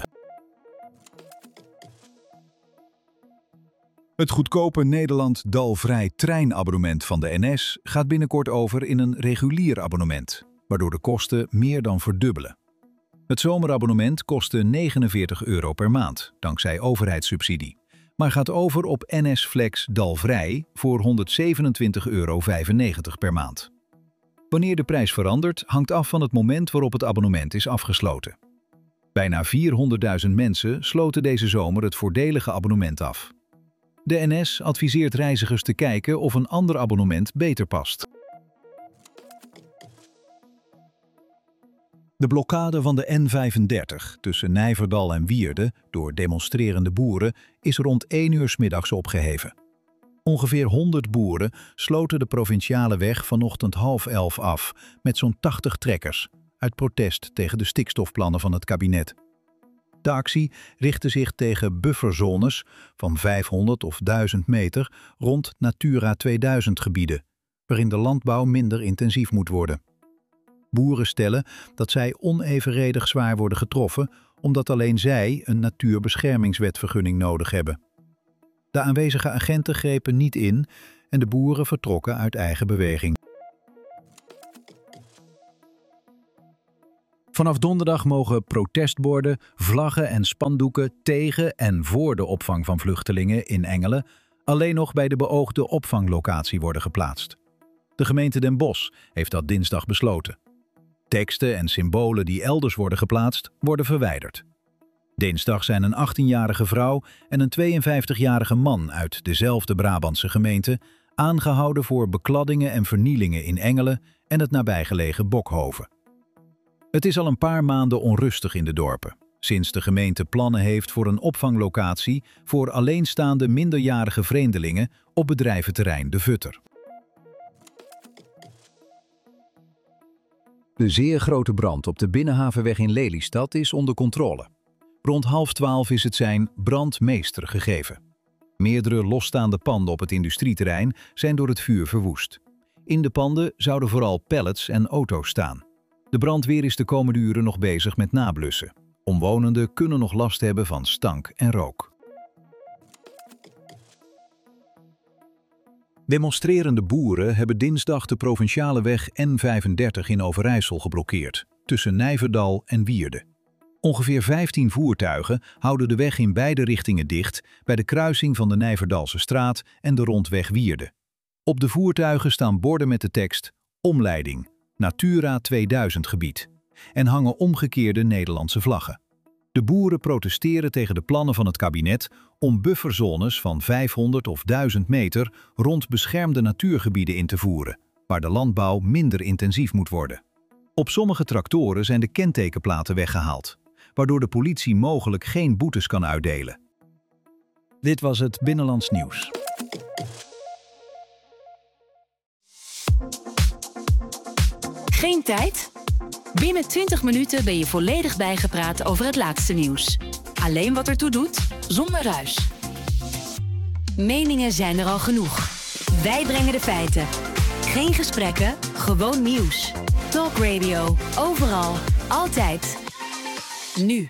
Het goedkope Nederland-Dalvrij treinabonnement van de NS gaat binnenkort over in een regulier abonnement, waardoor de kosten meer dan verdubbelen. Het zomerabonnement kostte €49 per maand, dankzij overheidssubsidie, maar gaat over op NS Flex Dalvrij voor €127,95 per maand. Wanneer de prijs verandert, hangt af van het moment waarop het abonnement is afgesloten. Bijna 400.000 mensen sloten deze zomer het voordelige abonnement af. De NS adviseert reizigers te kijken of een ander abonnement beter past. De blokkade van de N35 tussen Nijverdal en Wierde door demonstrerende boeren is rond 1 uur 's middags opgeheven. Ongeveer 100 boeren sloten de provinciale weg vanochtend 10:30 af met zo'n 80 trekkers uit protest tegen de stikstofplannen van het kabinet. De actie richtte zich tegen bufferzones van 500 of 1000 meter rond Natura 2000 gebieden, waarin de landbouw minder intensief moet worden. Boeren stellen dat zij onevenredig zwaar worden getroffen omdat alleen zij een natuurbeschermingswetvergunning nodig hebben. De aanwezige agenten grepen niet in en de boeren vertrokken uit eigen beweging. Vanaf donderdag mogen protestborden, vlaggen en spandoeken tegen en voor de opvang van vluchtelingen in Engelen alleen nog bij de beoogde opvanglocatie worden geplaatst. De gemeente Den Bosch heeft dat dinsdag besloten. Teksten en symbolen die elders worden geplaatst, worden verwijderd. Dinsdag zijn een 18-jarige vrouw en een 52-jarige man uit dezelfde Brabantse gemeente aangehouden voor bekladdingen en vernielingen in Engelen en het nabijgelegen Bokhoven. Het is al een paar maanden onrustig in de dorpen, sinds de gemeente plannen heeft voor een opvanglocatie voor alleenstaande minderjarige vreemdelingen op bedrijventerrein De Vutter. De zeer grote brand op de Binnenhavenweg in Lelystad is onder controle. Rond 11:30 is het zijn brandmeester gegeven. Meerdere losstaande panden op het industrieterrein zijn door het vuur verwoest. In de panden zouden vooral pallets en auto's staan. De brandweer is de komende uren nog bezig met nablussen. Omwonenden kunnen nog last hebben van stank en rook. Demonstrerende boeren hebben dinsdag de provinciale weg N35 in Overijssel geblokkeerd, tussen Nijverdal en Wierde. Ongeveer 15 voertuigen houden de weg in beide richtingen dicht bij de kruising van de Nijverdalse straat en de rondweg Wierde. Op de voertuigen staan borden met de tekst Omleiding, Natura 2000 gebied en hangen omgekeerde Nederlandse vlaggen. De boeren protesteren tegen de plannen van het kabinet om bufferzones van 500 of 1000 meter rond beschermde natuurgebieden in te voeren, waar de landbouw minder intensief moet worden. Op sommige tractoren zijn de kentekenplaten weggehaald, waardoor de politie mogelijk geen boetes kan uitdelen. Dit was het Binnenlands Nieuws. Geen tijd? Binnen 20 minuten ben je volledig bijgepraat over het laatste nieuws. Alleen wat ertoe doet, zonder ruis. Meningen zijn er al genoeg. Wij brengen de feiten. Geen gesprekken, gewoon nieuws. Talk Radio, overal, altijd. Nu.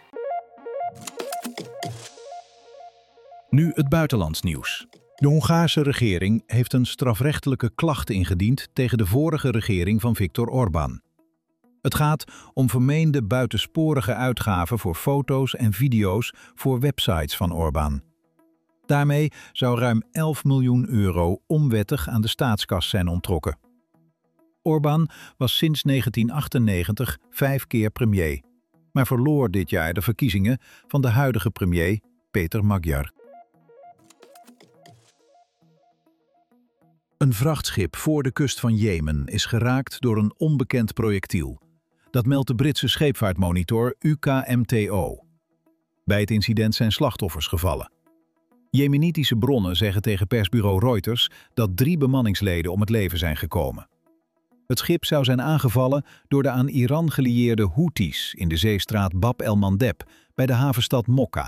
Nu het buitenlands nieuws. De Hongaarse regering heeft een strafrechtelijke klacht ingediend tegen de vorige regering van Viktor Orbán. Het gaat om vermeende buitensporige uitgaven voor foto's en video's voor websites van Orbán. Daarmee zou ruim 11 miljoen euro onwettig aan de staatskas zijn onttrokken. Orbán was sinds 1998 5 keer premier, maar verloor dit jaar de verkiezingen van de huidige premier Péter Magyar. Een vrachtschip voor de kust van Jemen is geraakt door een onbekend projectiel. Dat meldt de Britse scheepvaartmonitor UKMTO. Bij het incident zijn slachtoffers gevallen. Jemenitische bronnen zeggen tegen persbureau Reuters dat 3 bemanningsleden om het leven zijn gekomen. Het schip zou zijn aangevallen door de aan Iran gelieerde Houthis in de zeestraat Bab el-Mandeb bij de havenstad Mokka.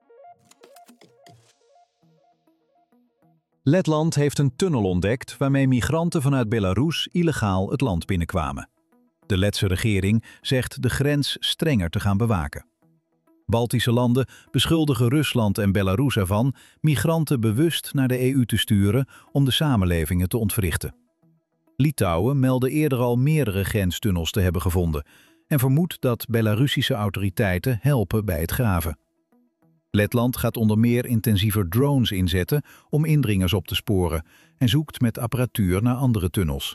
Letland heeft een tunnel ontdekt waarmee migranten vanuit Belarus illegaal het land binnenkwamen. De Letse regering zegt de grens strenger te gaan bewaken. Baltische landen beschuldigen Rusland en Belarus ervan migranten bewust naar de EU te sturen om de samenlevingen te ontwrichten. Litouwen meldde eerder al meerdere grenstunnels te hebben gevonden en vermoedt dat Belarussische autoriteiten helpen bij het graven. Letland gaat onder meer intensiever drones inzetten om indringers op te sporen en zoekt met apparatuur naar andere tunnels.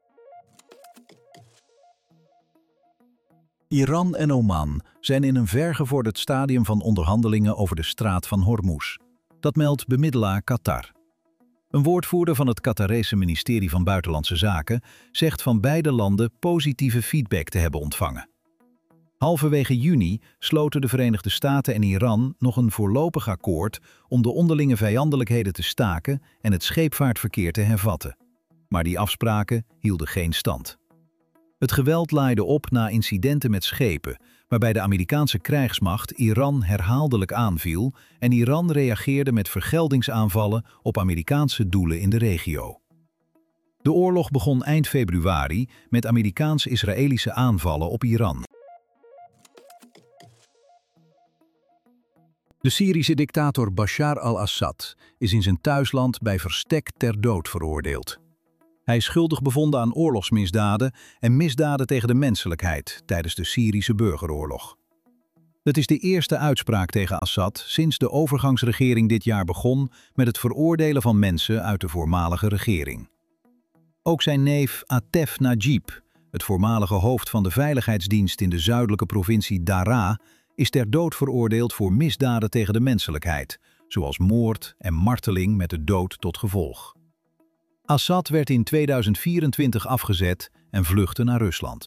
Iran en Oman zijn in een vergevorderd stadium van onderhandelingen over de straat van Hormuz. Dat meldt bemiddelaar Qatar. Een woordvoerder van het Qatarese ministerie van Buitenlandse Zaken zegt van beide landen positieve feedback te hebben ontvangen. Halverwege juni sloten de Verenigde Staten en Iran nog een voorlopig akkoord om de onderlinge vijandelijkheden te staken en het scheepvaartverkeer te hervatten. Maar die afspraken hielden geen stand. Het geweld laaide op na incidenten met schepen, waarbij de Amerikaanse krijgsmacht Iran herhaaldelijk aanviel en Iran reageerde met vergeldingsaanvallen op Amerikaanse doelen in de regio. De oorlog begon eind februari met Amerikaans-Israëlische aanvallen op Iran. De Syrische dictator Bashar al-Assad is in zijn thuisland bij verstek ter dood veroordeeld. Hij is schuldig bevonden aan oorlogsmisdaden en misdaden tegen de menselijkheid tijdens de Syrische burgeroorlog. Het is de eerste uitspraak tegen Assad sinds de overgangsregering dit jaar begon met het veroordelen van mensen uit de voormalige regering. Ook zijn neef Atef Najib, het voormalige hoofd van de veiligheidsdienst in de zuidelijke provincie Daraa, is ter dood veroordeeld voor misdaden tegen de menselijkheid, zoals moord en marteling met de dood tot gevolg. Assad werd in 2024 afgezet en vluchtte naar Rusland.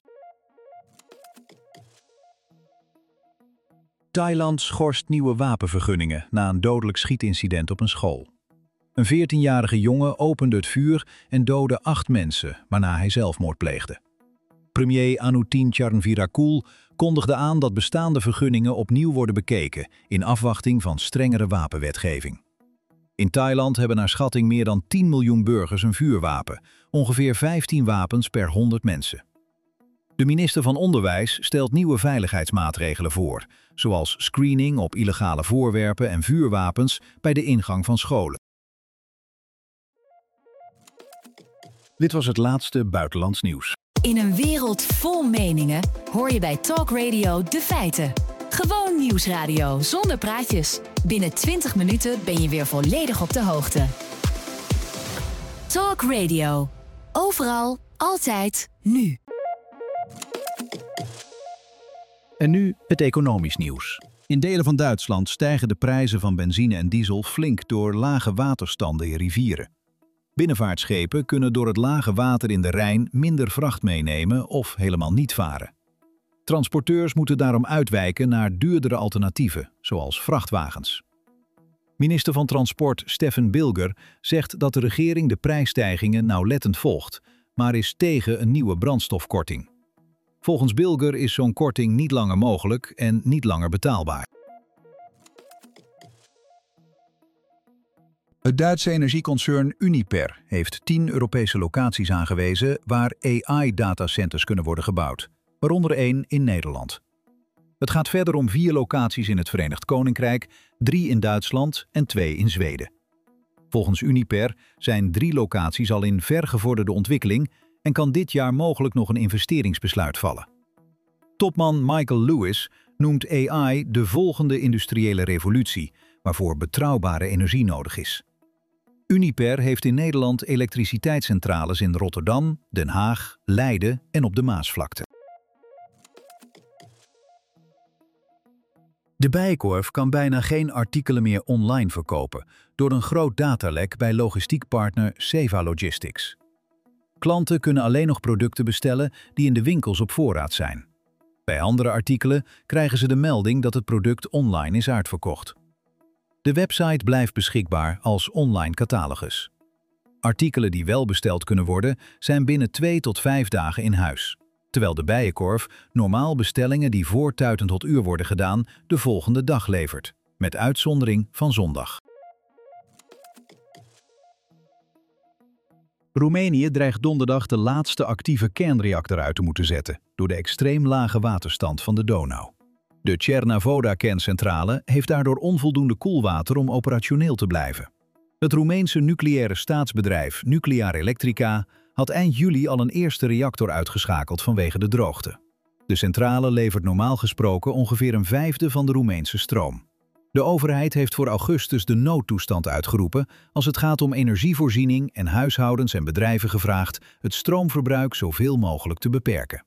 Thailand schorst nieuwe wapenvergunningen na een dodelijk schietincident op een school. Een 14-jarige jongen opende het vuur en doodde 8 mensen, waarna hij zelfmoord pleegde. Premier Anutin Charnvirakul kondigde aan dat bestaande vergunningen opnieuw worden bekeken in afwachting van strengere wapenwetgeving. In Thailand hebben naar schatting meer dan 10 miljoen burgers een vuurwapen, ongeveer 15 wapens per 100 mensen. De minister van Onderwijs stelt nieuwe veiligheidsmaatregelen voor, zoals screening op illegale voorwerpen en vuurwapens bij de ingang van scholen. Dit was het laatste buitenlands nieuws. In een wereld vol meningen hoor je bij Talk Radio de feiten. Gewoon nieuwsradio zonder praatjes. Binnen 20 minuten ben je weer volledig op de hoogte. Talk Radio. Overal, altijd, nu. En nu het economisch nieuws. In delen van Duitsland stijgen de prijzen van benzine en diesel flink door lage waterstanden in rivieren. Binnenvaartschepen kunnen door het lage water in de Rijn minder vracht meenemen of helemaal niet varen. Transporteurs moeten daarom uitwijken naar duurdere alternatieven, zoals vrachtwagens. Minister van Transport Steffen Bilger zegt dat de regering de prijsstijgingen nauwlettend volgt, maar is tegen een nieuwe brandstofkorting. Volgens Bilger is zo'n korting niet langer mogelijk en niet langer betaalbaar. Het Duitse energieconcern Uniper heeft 10 Europese locaties aangewezen waar AI-datacenters kunnen worden gebouwd, waaronder 1 in Nederland. Het gaat verder om 4 locaties in het Verenigd Koninkrijk, 3 in Duitsland en 2 in Zweden. Volgens Uniper zijn 3 locaties al in vergevorderde ontwikkeling en kan dit jaar mogelijk nog een investeringsbesluit vallen. Topman Michael Lewis noemt AI de volgende industriële revolutie, waarvoor betrouwbare energie nodig is. Uniper heeft in Nederland elektriciteitscentrales in Rotterdam, Den Haag, Leiden en op de Maasvlakte. De Bijenkorf kan bijna geen artikelen meer online verkopen door een groot datalek bij logistiekpartner Seva Logistics. Klanten kunnen alleen nog producten bestellen die in de winkels op voorraad zijn. Bij andere artikelen krijgen ze de melding dat het product online is uitverkocht. De website blijft beschikbaar als online catalogus. Artikelen die wel besteld kunnen worden zijn binnen 2 tot 5 dagen in huis, terwijl de Bijenkorf normaal bestellingen die voor Tuiten tot Uur worden gedaan de volgende dag levert, met uitzondering van zondag. Roemenië dreigt donderdag de laatste actieve kernreactor uit te moeten zetten door de extreem lage waterstand van de Donau. De Cernavoda-kerncentrale heeft daardoor onvoldoende koelwater om operationeel te blijven. Het Roemeense nucleaire staatsbedrijf Nuclear Electrica had eind juli al een eerste reactor uitgeschakeld vanwege de droogte. De centrale levert normaal gesproken ongeveer een vijfde van de Roemeense stroom. De overheid heeft voor augustus de noodtoestand uitgeroepen als het gaat om energievoorziening en huishoudens en bedrijven gevraagd het stroomverbruik zoveel mogelijk te beperken.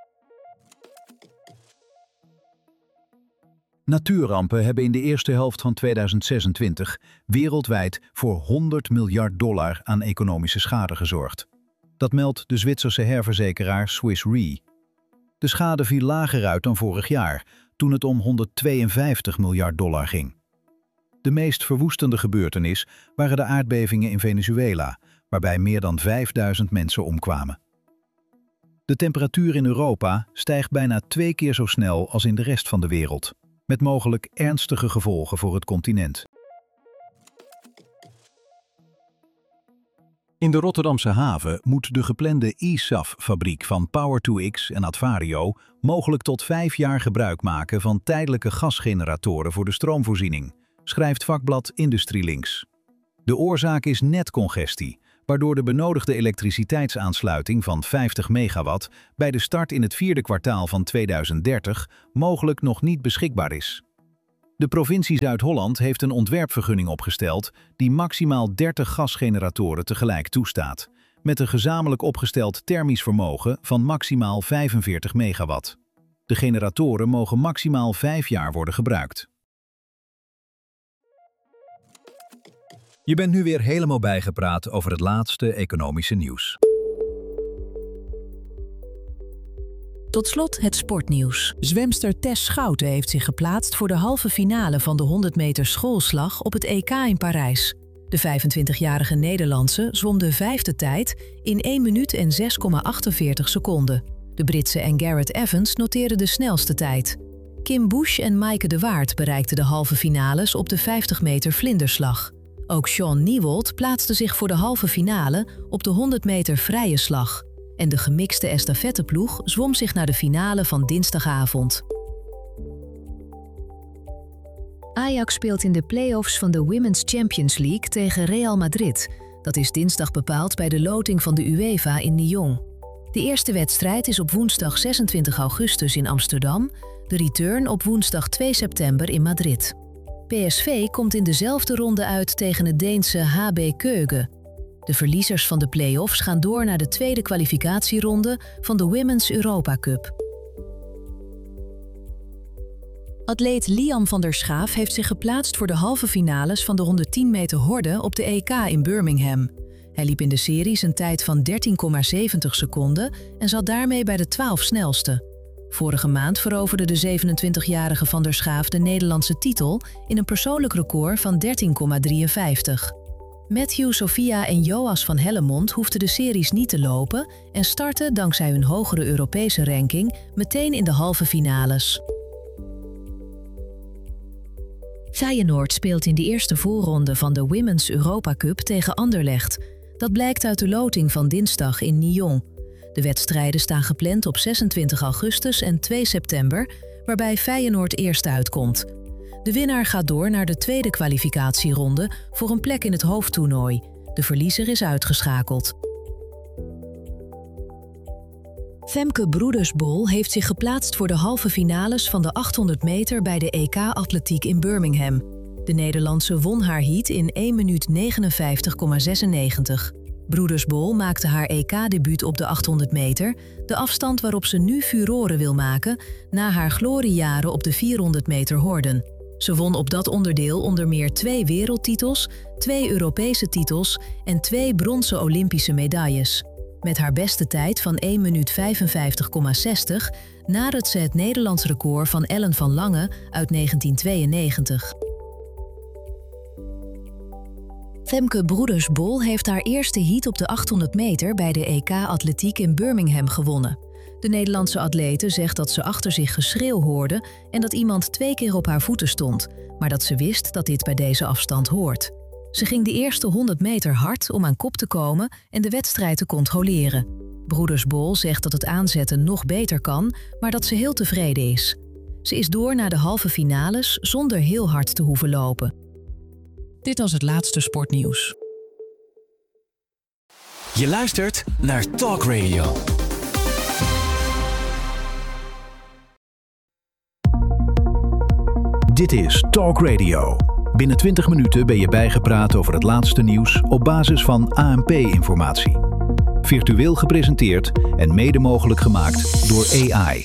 Natuurrampen hebben in de eerste helft van 2026 wereldwijd voor $100 miljard aan economische schade gezorgd. Dat meldt de Zwitserse herverzekeraar Swiss Re. De schade viel lager uit dan vorig jaar, toen het om $152 miljard ging. De meest verwoestende gebeurtenis waren de aardbevingen in Venezuela, waarbij meer dan 5000 mensen omkwamen. De temperatuur in Europa stijgt bijna 2 keer zo snel als in de rest van de wereld, met mogelijk ernstige gevolgen voor het continent. In de Rotterdamse haven moet de geplande eSAF-fabriek van Power2X en Advario mogelijk tot 5 jaar gebruik maken van tijdelijke gasgeneratoren voor de stroomvoorziening, schrijft vakblad IndustrieLinks. De oorzaak is netcongestie, waardoor de benodigde elektriciteitsaansluiting van 50 megawatt bij de start in het 4e kwartaal van 2030 mogelijk nog niet beschikbaar is. De provincie Zuid-Holland heeft een ontwerpvergunning opgesteld die maximaal 30 gasgeneratoren tegelijk toestaat, met een gezamenlijk opgesteld thermisch vermogen van maximaal 45 megawatt. De generatoren mogen maximaal 5 jaar worden gebruikt. Je bent nu weer helemaal bijgepraat over het laatste economische nieuws. Tot slot het sportnieuws. Zwemster Tess Schouten heeft zich geplaatst voor de halve finale van de 100 meter schoolslag op het EK in Parijs. De 25-jarige Nederlandse zwom de 5e tijd in 1 minuut en 6,48 seconden. De Britse en Garrett Evans noteerden de snelste tijd. Kim Bush en Maaike de Waard bereikten de halve finales op de 50 meter vlinderslag. Ook Sean Niewold plaatste zich voor de halve finale op de 100 meter vrije slag. En de gemixte estafetteploeg zwom zich naar de finale van dinsdagavond. Ajax speelt in de play-offs van de Women's Champions League tegen Real Madrid. Dat is dinsdag bepaald bij de loting van de UEFA in Lyon. De eerste wedstrijd is op woensdag 26 augustus in Amsterdam, de return op woensdag 2 september in Madrid. PSV komt in dezelfde ronde uit tegen het Deense HB Køge. De verliezers van de play-offs gaan door naar de tweede kwalificatieronde van de Women's Europa Cup. Atleet Liam van der Schaaf heeft zich geplaatst voor de halve finales van de 110 meter horde op de EK in Birmingham. Hij liep in de series een tijd van 13,70 seconden en zat daarmee bij de 12 snelste. Vorige maand veroverde de 27-jarige van der Schaaf de Nederlandse titel in een persoonlijk record van 13,53. Matthew, Sophia en Joas van Hellemond hoefden de series niet te lopen en startten dankzij hun hogere Europese ranking meteen in de halve finales. Feyenoord speelt in de eerste voorronde van de Women's Europa Cup tegen Anderlecht. Dat blijkt uit de loting van dinsdag in Lyon. De wedstrijden staan gepland op 26 augustus en 2 september, waarbij Feyenoord eerst uitkomt. De winnaar gaat door naar de tweede kwalificatieronde voor een plek in het hoofdtoernooi. De verliezer is uitgeschakeld. Femke Broedersbol heeft zich geplaatst voor de halve finales van de 800 meter bij de EK Atletiek in Birmingham. De Nederlandse won haar heat in 1 minuut 59,96. Broedersbol maakte haar EK-debuut op de 800 meter, de afstand waarop ze nu furoren wil maken na haar gloriejaren op de 400 meter horden. Ze won op dat onderdeel onder meer 2 wereldtitels, 2 Europese titels en 2 bronzen Olympische medailles. Met haar beste tijd van 1 minuut 55,60 nadert ze het Nederlands record van Ellen van Lange uit 1992. Femke Broedersbol heeft haar eerste heat op de 800 meter bij de EK Atletiek in Birmingham gewonnen. De Nederlandse atlete zegt dat ze achter zich geschreeuw hoorde en dat iemand 2 keer op haar voeten stond, maar dat ze wist dat dit bij deze afstand hoort. Ze ging de eerste 100 meter hard om aan kop te komen en de wedstrijd te controleren. Broedersbol zegt dat het aanzetten nog beter kan, maar dat ze heel tevreden is. Ze is door naar de halve finales zonder heel hard te hoeven lopen. Dit was het laatste sportnieuws. Je luistert naar Talk Radio. Dit is Talk Radio. Binnen 20 minuten ben je bijgepraat over het laatste nieuws op basis van ANP-informatie. Virtueel gepresenteerd en mede mogelijk gemaakt door AI.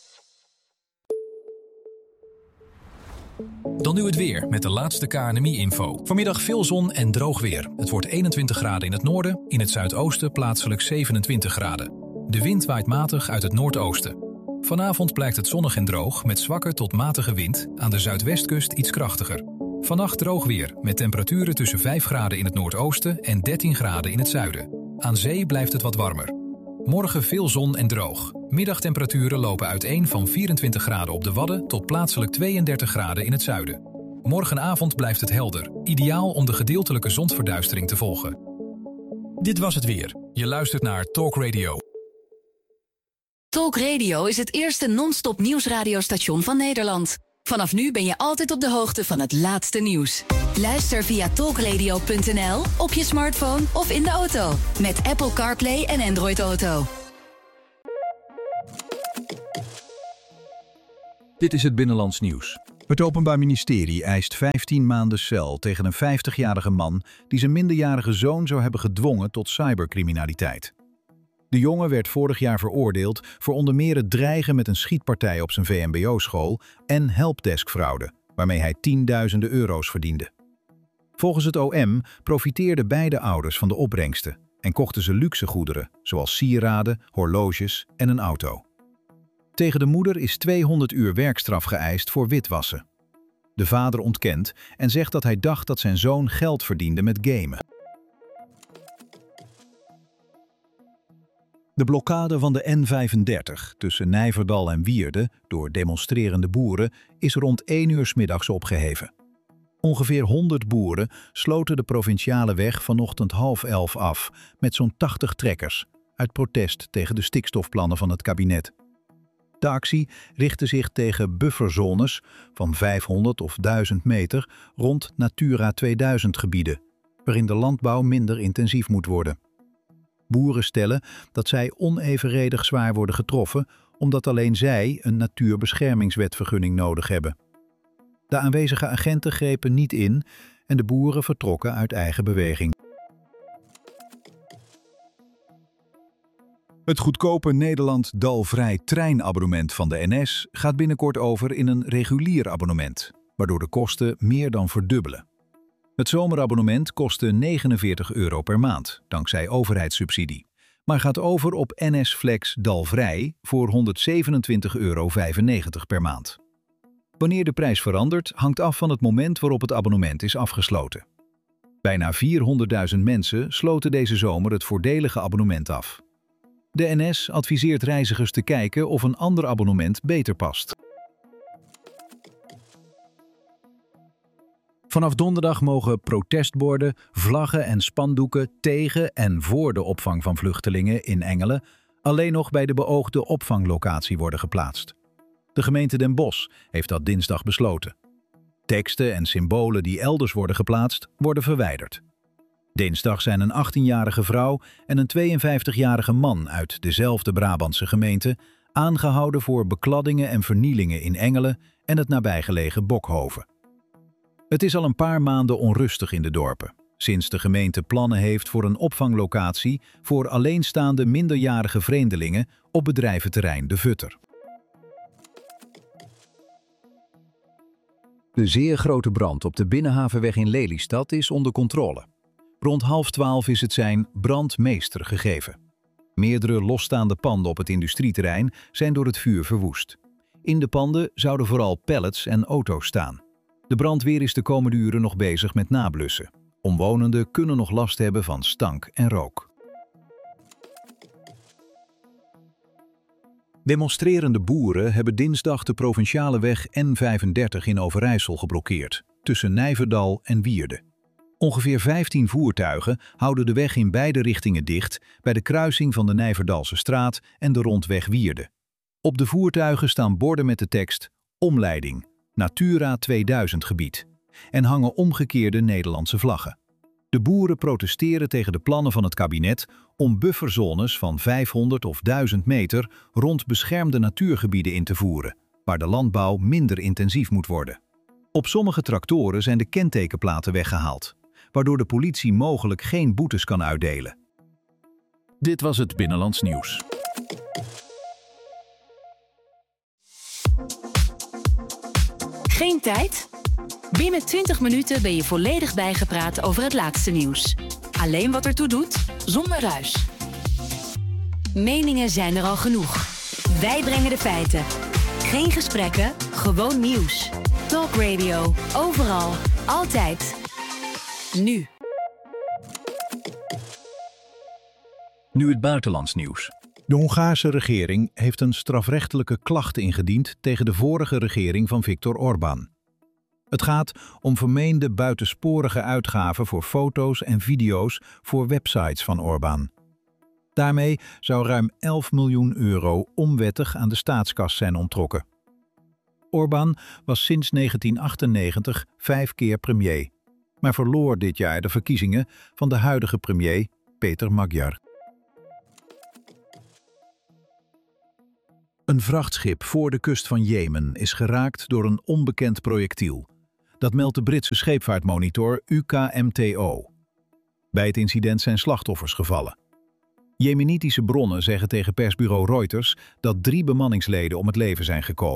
Dan nu het weer met de laatste KNMI-info. Vanmiddag veel zon en droog weer. Het wordt 21 graden in het noorden, in het zuidoosten plaatselijk 27 graden. De wind waait matig uit het noordoosten. Vanavond blijkt het zonnig en droog met zwakke tot matige wind, aan de zuidwestkust iets krachtiger. Vannacht droog weer met temperaturen tussen 5 graden in het noordoosten en 13 graden in het zuiden. Aan zee blijft het wat warmer. Morgen veel zon en droog. Middagtemperaturen lopen uiteen van 24 graden op de Wadden tot plaatselijk 32 graden in het zuiden. Morgenavond blijft het helder, ideaal om de gedeeltelijke zonsverduistering te volgen. Dit was het weer. Je luistert naar Talk Radio. Talk Radio is het eerste non-stop nieuwsradiostation van Nederland. Vanaf nu ben je altijd op de hoogte van het laatste nieuws. Luister via talkradio.nl, op je smartphone of in de auto. Met Apple CarPlay en Android Auto. Dit is het Binnenlands Nieuws. Het Openbaar Ministerie eist 15 maanden cel tegen een 50-jarige man die zijn minderjarige zoon zou hebben gedwongen tot cybercriminaliteit. De jongen werd vorig jaar veroordeeld voor onder meer het dreigen met een schietpartij op zijn VMBO-school en helpdeskfraude, waarmee hij tienduizenden euro's verdiende. Volgens het OM profiteerden beide ouders van de opbrengsten en kochten ze luxe goederen, zoals sieraden, horloges en een auto. Tegen de moeder is 200 uur werkstraf geëist voor witwassen. De vader ontkent en zegt dat hij dacht dat zijn zoon geld verdiende met gamen. De blokkade van de N35 tussen Nijverdal en Wierde door demonstrerende boeren is rond 1 uur 's middags opgeheven. Ongeveer 100 boeren sloten de provinciale weg vanochtend 10:30 af met zo'n 80 trekkers uit protest tegen de stikstofplannen van het kabinet. De actie richtte zich tegen bufferzones van 500 of 1000 meter rond Natura 2000 gebieden, waarin de landbouw minder intensief moet worden. Boeren stellen dat zij onevenredig zwaar worden getroffen omdat alleen zij een natuurbeschermingswetvergunning nodig hebben. De aanwezige agenten grepen niet in en de boeren vertrokken uit eigen beweging. Het goedkope Nederland-Dalvrij treinabonnement van de NS gaat binnenkort over in een regulier abonnement, waardoor de kosten meer dan verdubbelen. Het zomerabonnement kostte €49 per maand, dankzij overheidssubsidie, maar gaat over op NS Flex Dalvrij voor €127,95 per maand. Wanneer de prijs verandert, hangt af van het moment waarop het abonnement is afgesloten. Bijna 400.000 mensen sloten deze zomer het voordelige abonnement af. De NS adviseert reizigers te kijken of een ander abonnement beter past. Vanaf donderdag mogen protestborden, vlaggen en spandoeken tegen en voor de opvang van vluchtelingen in Engelen alleen nog bij de beoogde opvanglocatie worden geplaatst. De gemeente Den Bosch heeft dat dinsdag besloten. Teksten en symbolen die elders worden geplaatst, worden verwijderd. Dinsdag zijn een 18-jarige vrouw en een 52-jarige man uit dezelfde Brabantse gemeente aangehouden voor bekladdingen en vernielingen in Engelen en het nabijgelegen Bokhoven. Het is al een paar maanden onrustig in de dorpen, sinds de gemeente plannen heeft voor een opvanglocatie voor alleenstaande minderjarige vreemdelingen op bedrijventerrein De Vutter. De zeer grote brand op de Binnenhavenweg in Lelystad is onder controle. Rond 11:30 is het zijn brandmeester gegeven. Meerdere losstaande panden op het industrieterrein zijn door het vuur verwoest. In de panden zouden vooral pallets en auto's staan. De brandweer is de komende uren nog bezig met nablussen. Omwonenden kunnen nog last hebben van stank en rook. Demonstrerende boeren hebben dinsdag de provinciale weg N35 in Overijssel geblokkeerd, tussen Nijverdal en Wierde. Ongeveer 15 voertuigen houden de weg in beide richtingen dicht bij de kruising van de Nijverdalse straat en de rondweg Wierde. Op de voertuigen staan borden met de tekst Omleiding, Natura 2000 gebied en hangen omgekeerde Nederlandse vlaggen. De boeren protesteren tegen de plannen van het kabinet om bufferzones van 500 of 1000 meter rond beschermde natuurgebieden in te voeren, waar de landbouw minder intensief moet worden. Op sommige tractoren zijn de kentekenplaten weggehaald, waardoor de politie mogelijk geen boetes kan uitdelen. Dit was het Binnenlands Nieuws. Geen tijd? Binnen 20 minuten ben je volledig bijgepraat over het laatste nieuws. Alleen wat ertoe doet, zonder ruis. Meningen zijn er al genoeg. Wij brengen de feiten. Geen gesprekken, gewoon nieuws. Talk Radio, overal, altijd. Nu. Nu het buitenlands nieuws. De Hongaarse regering heeft een strafrechtelijke klacht ingediend tegen de vorige regering van Viktor Orbán. Het gaat om vermeende buitensporige uitgaven voor foto's en video's voor websites van Orbán. Daarmee zou ruim 11 miljoen euro onwettig aan de staatskas zijn onttrokken. Orbán was sinds 1998 5 keer premier, maar verloor dit jaar de verkiezingen van de huidige premier Péter Magyar. Een vrachtschip voor de kust van Jemen is geraakt door een onbekend projectiel. Dat meldt de Britse scheepvaartmonitor UKMTO. Bij het incident zijn slachtoffers gevallen. Jemenitische bronnen zeggen tegen persbureau Reuters dat 3 bemanningsleden om het leven zijn gekomen.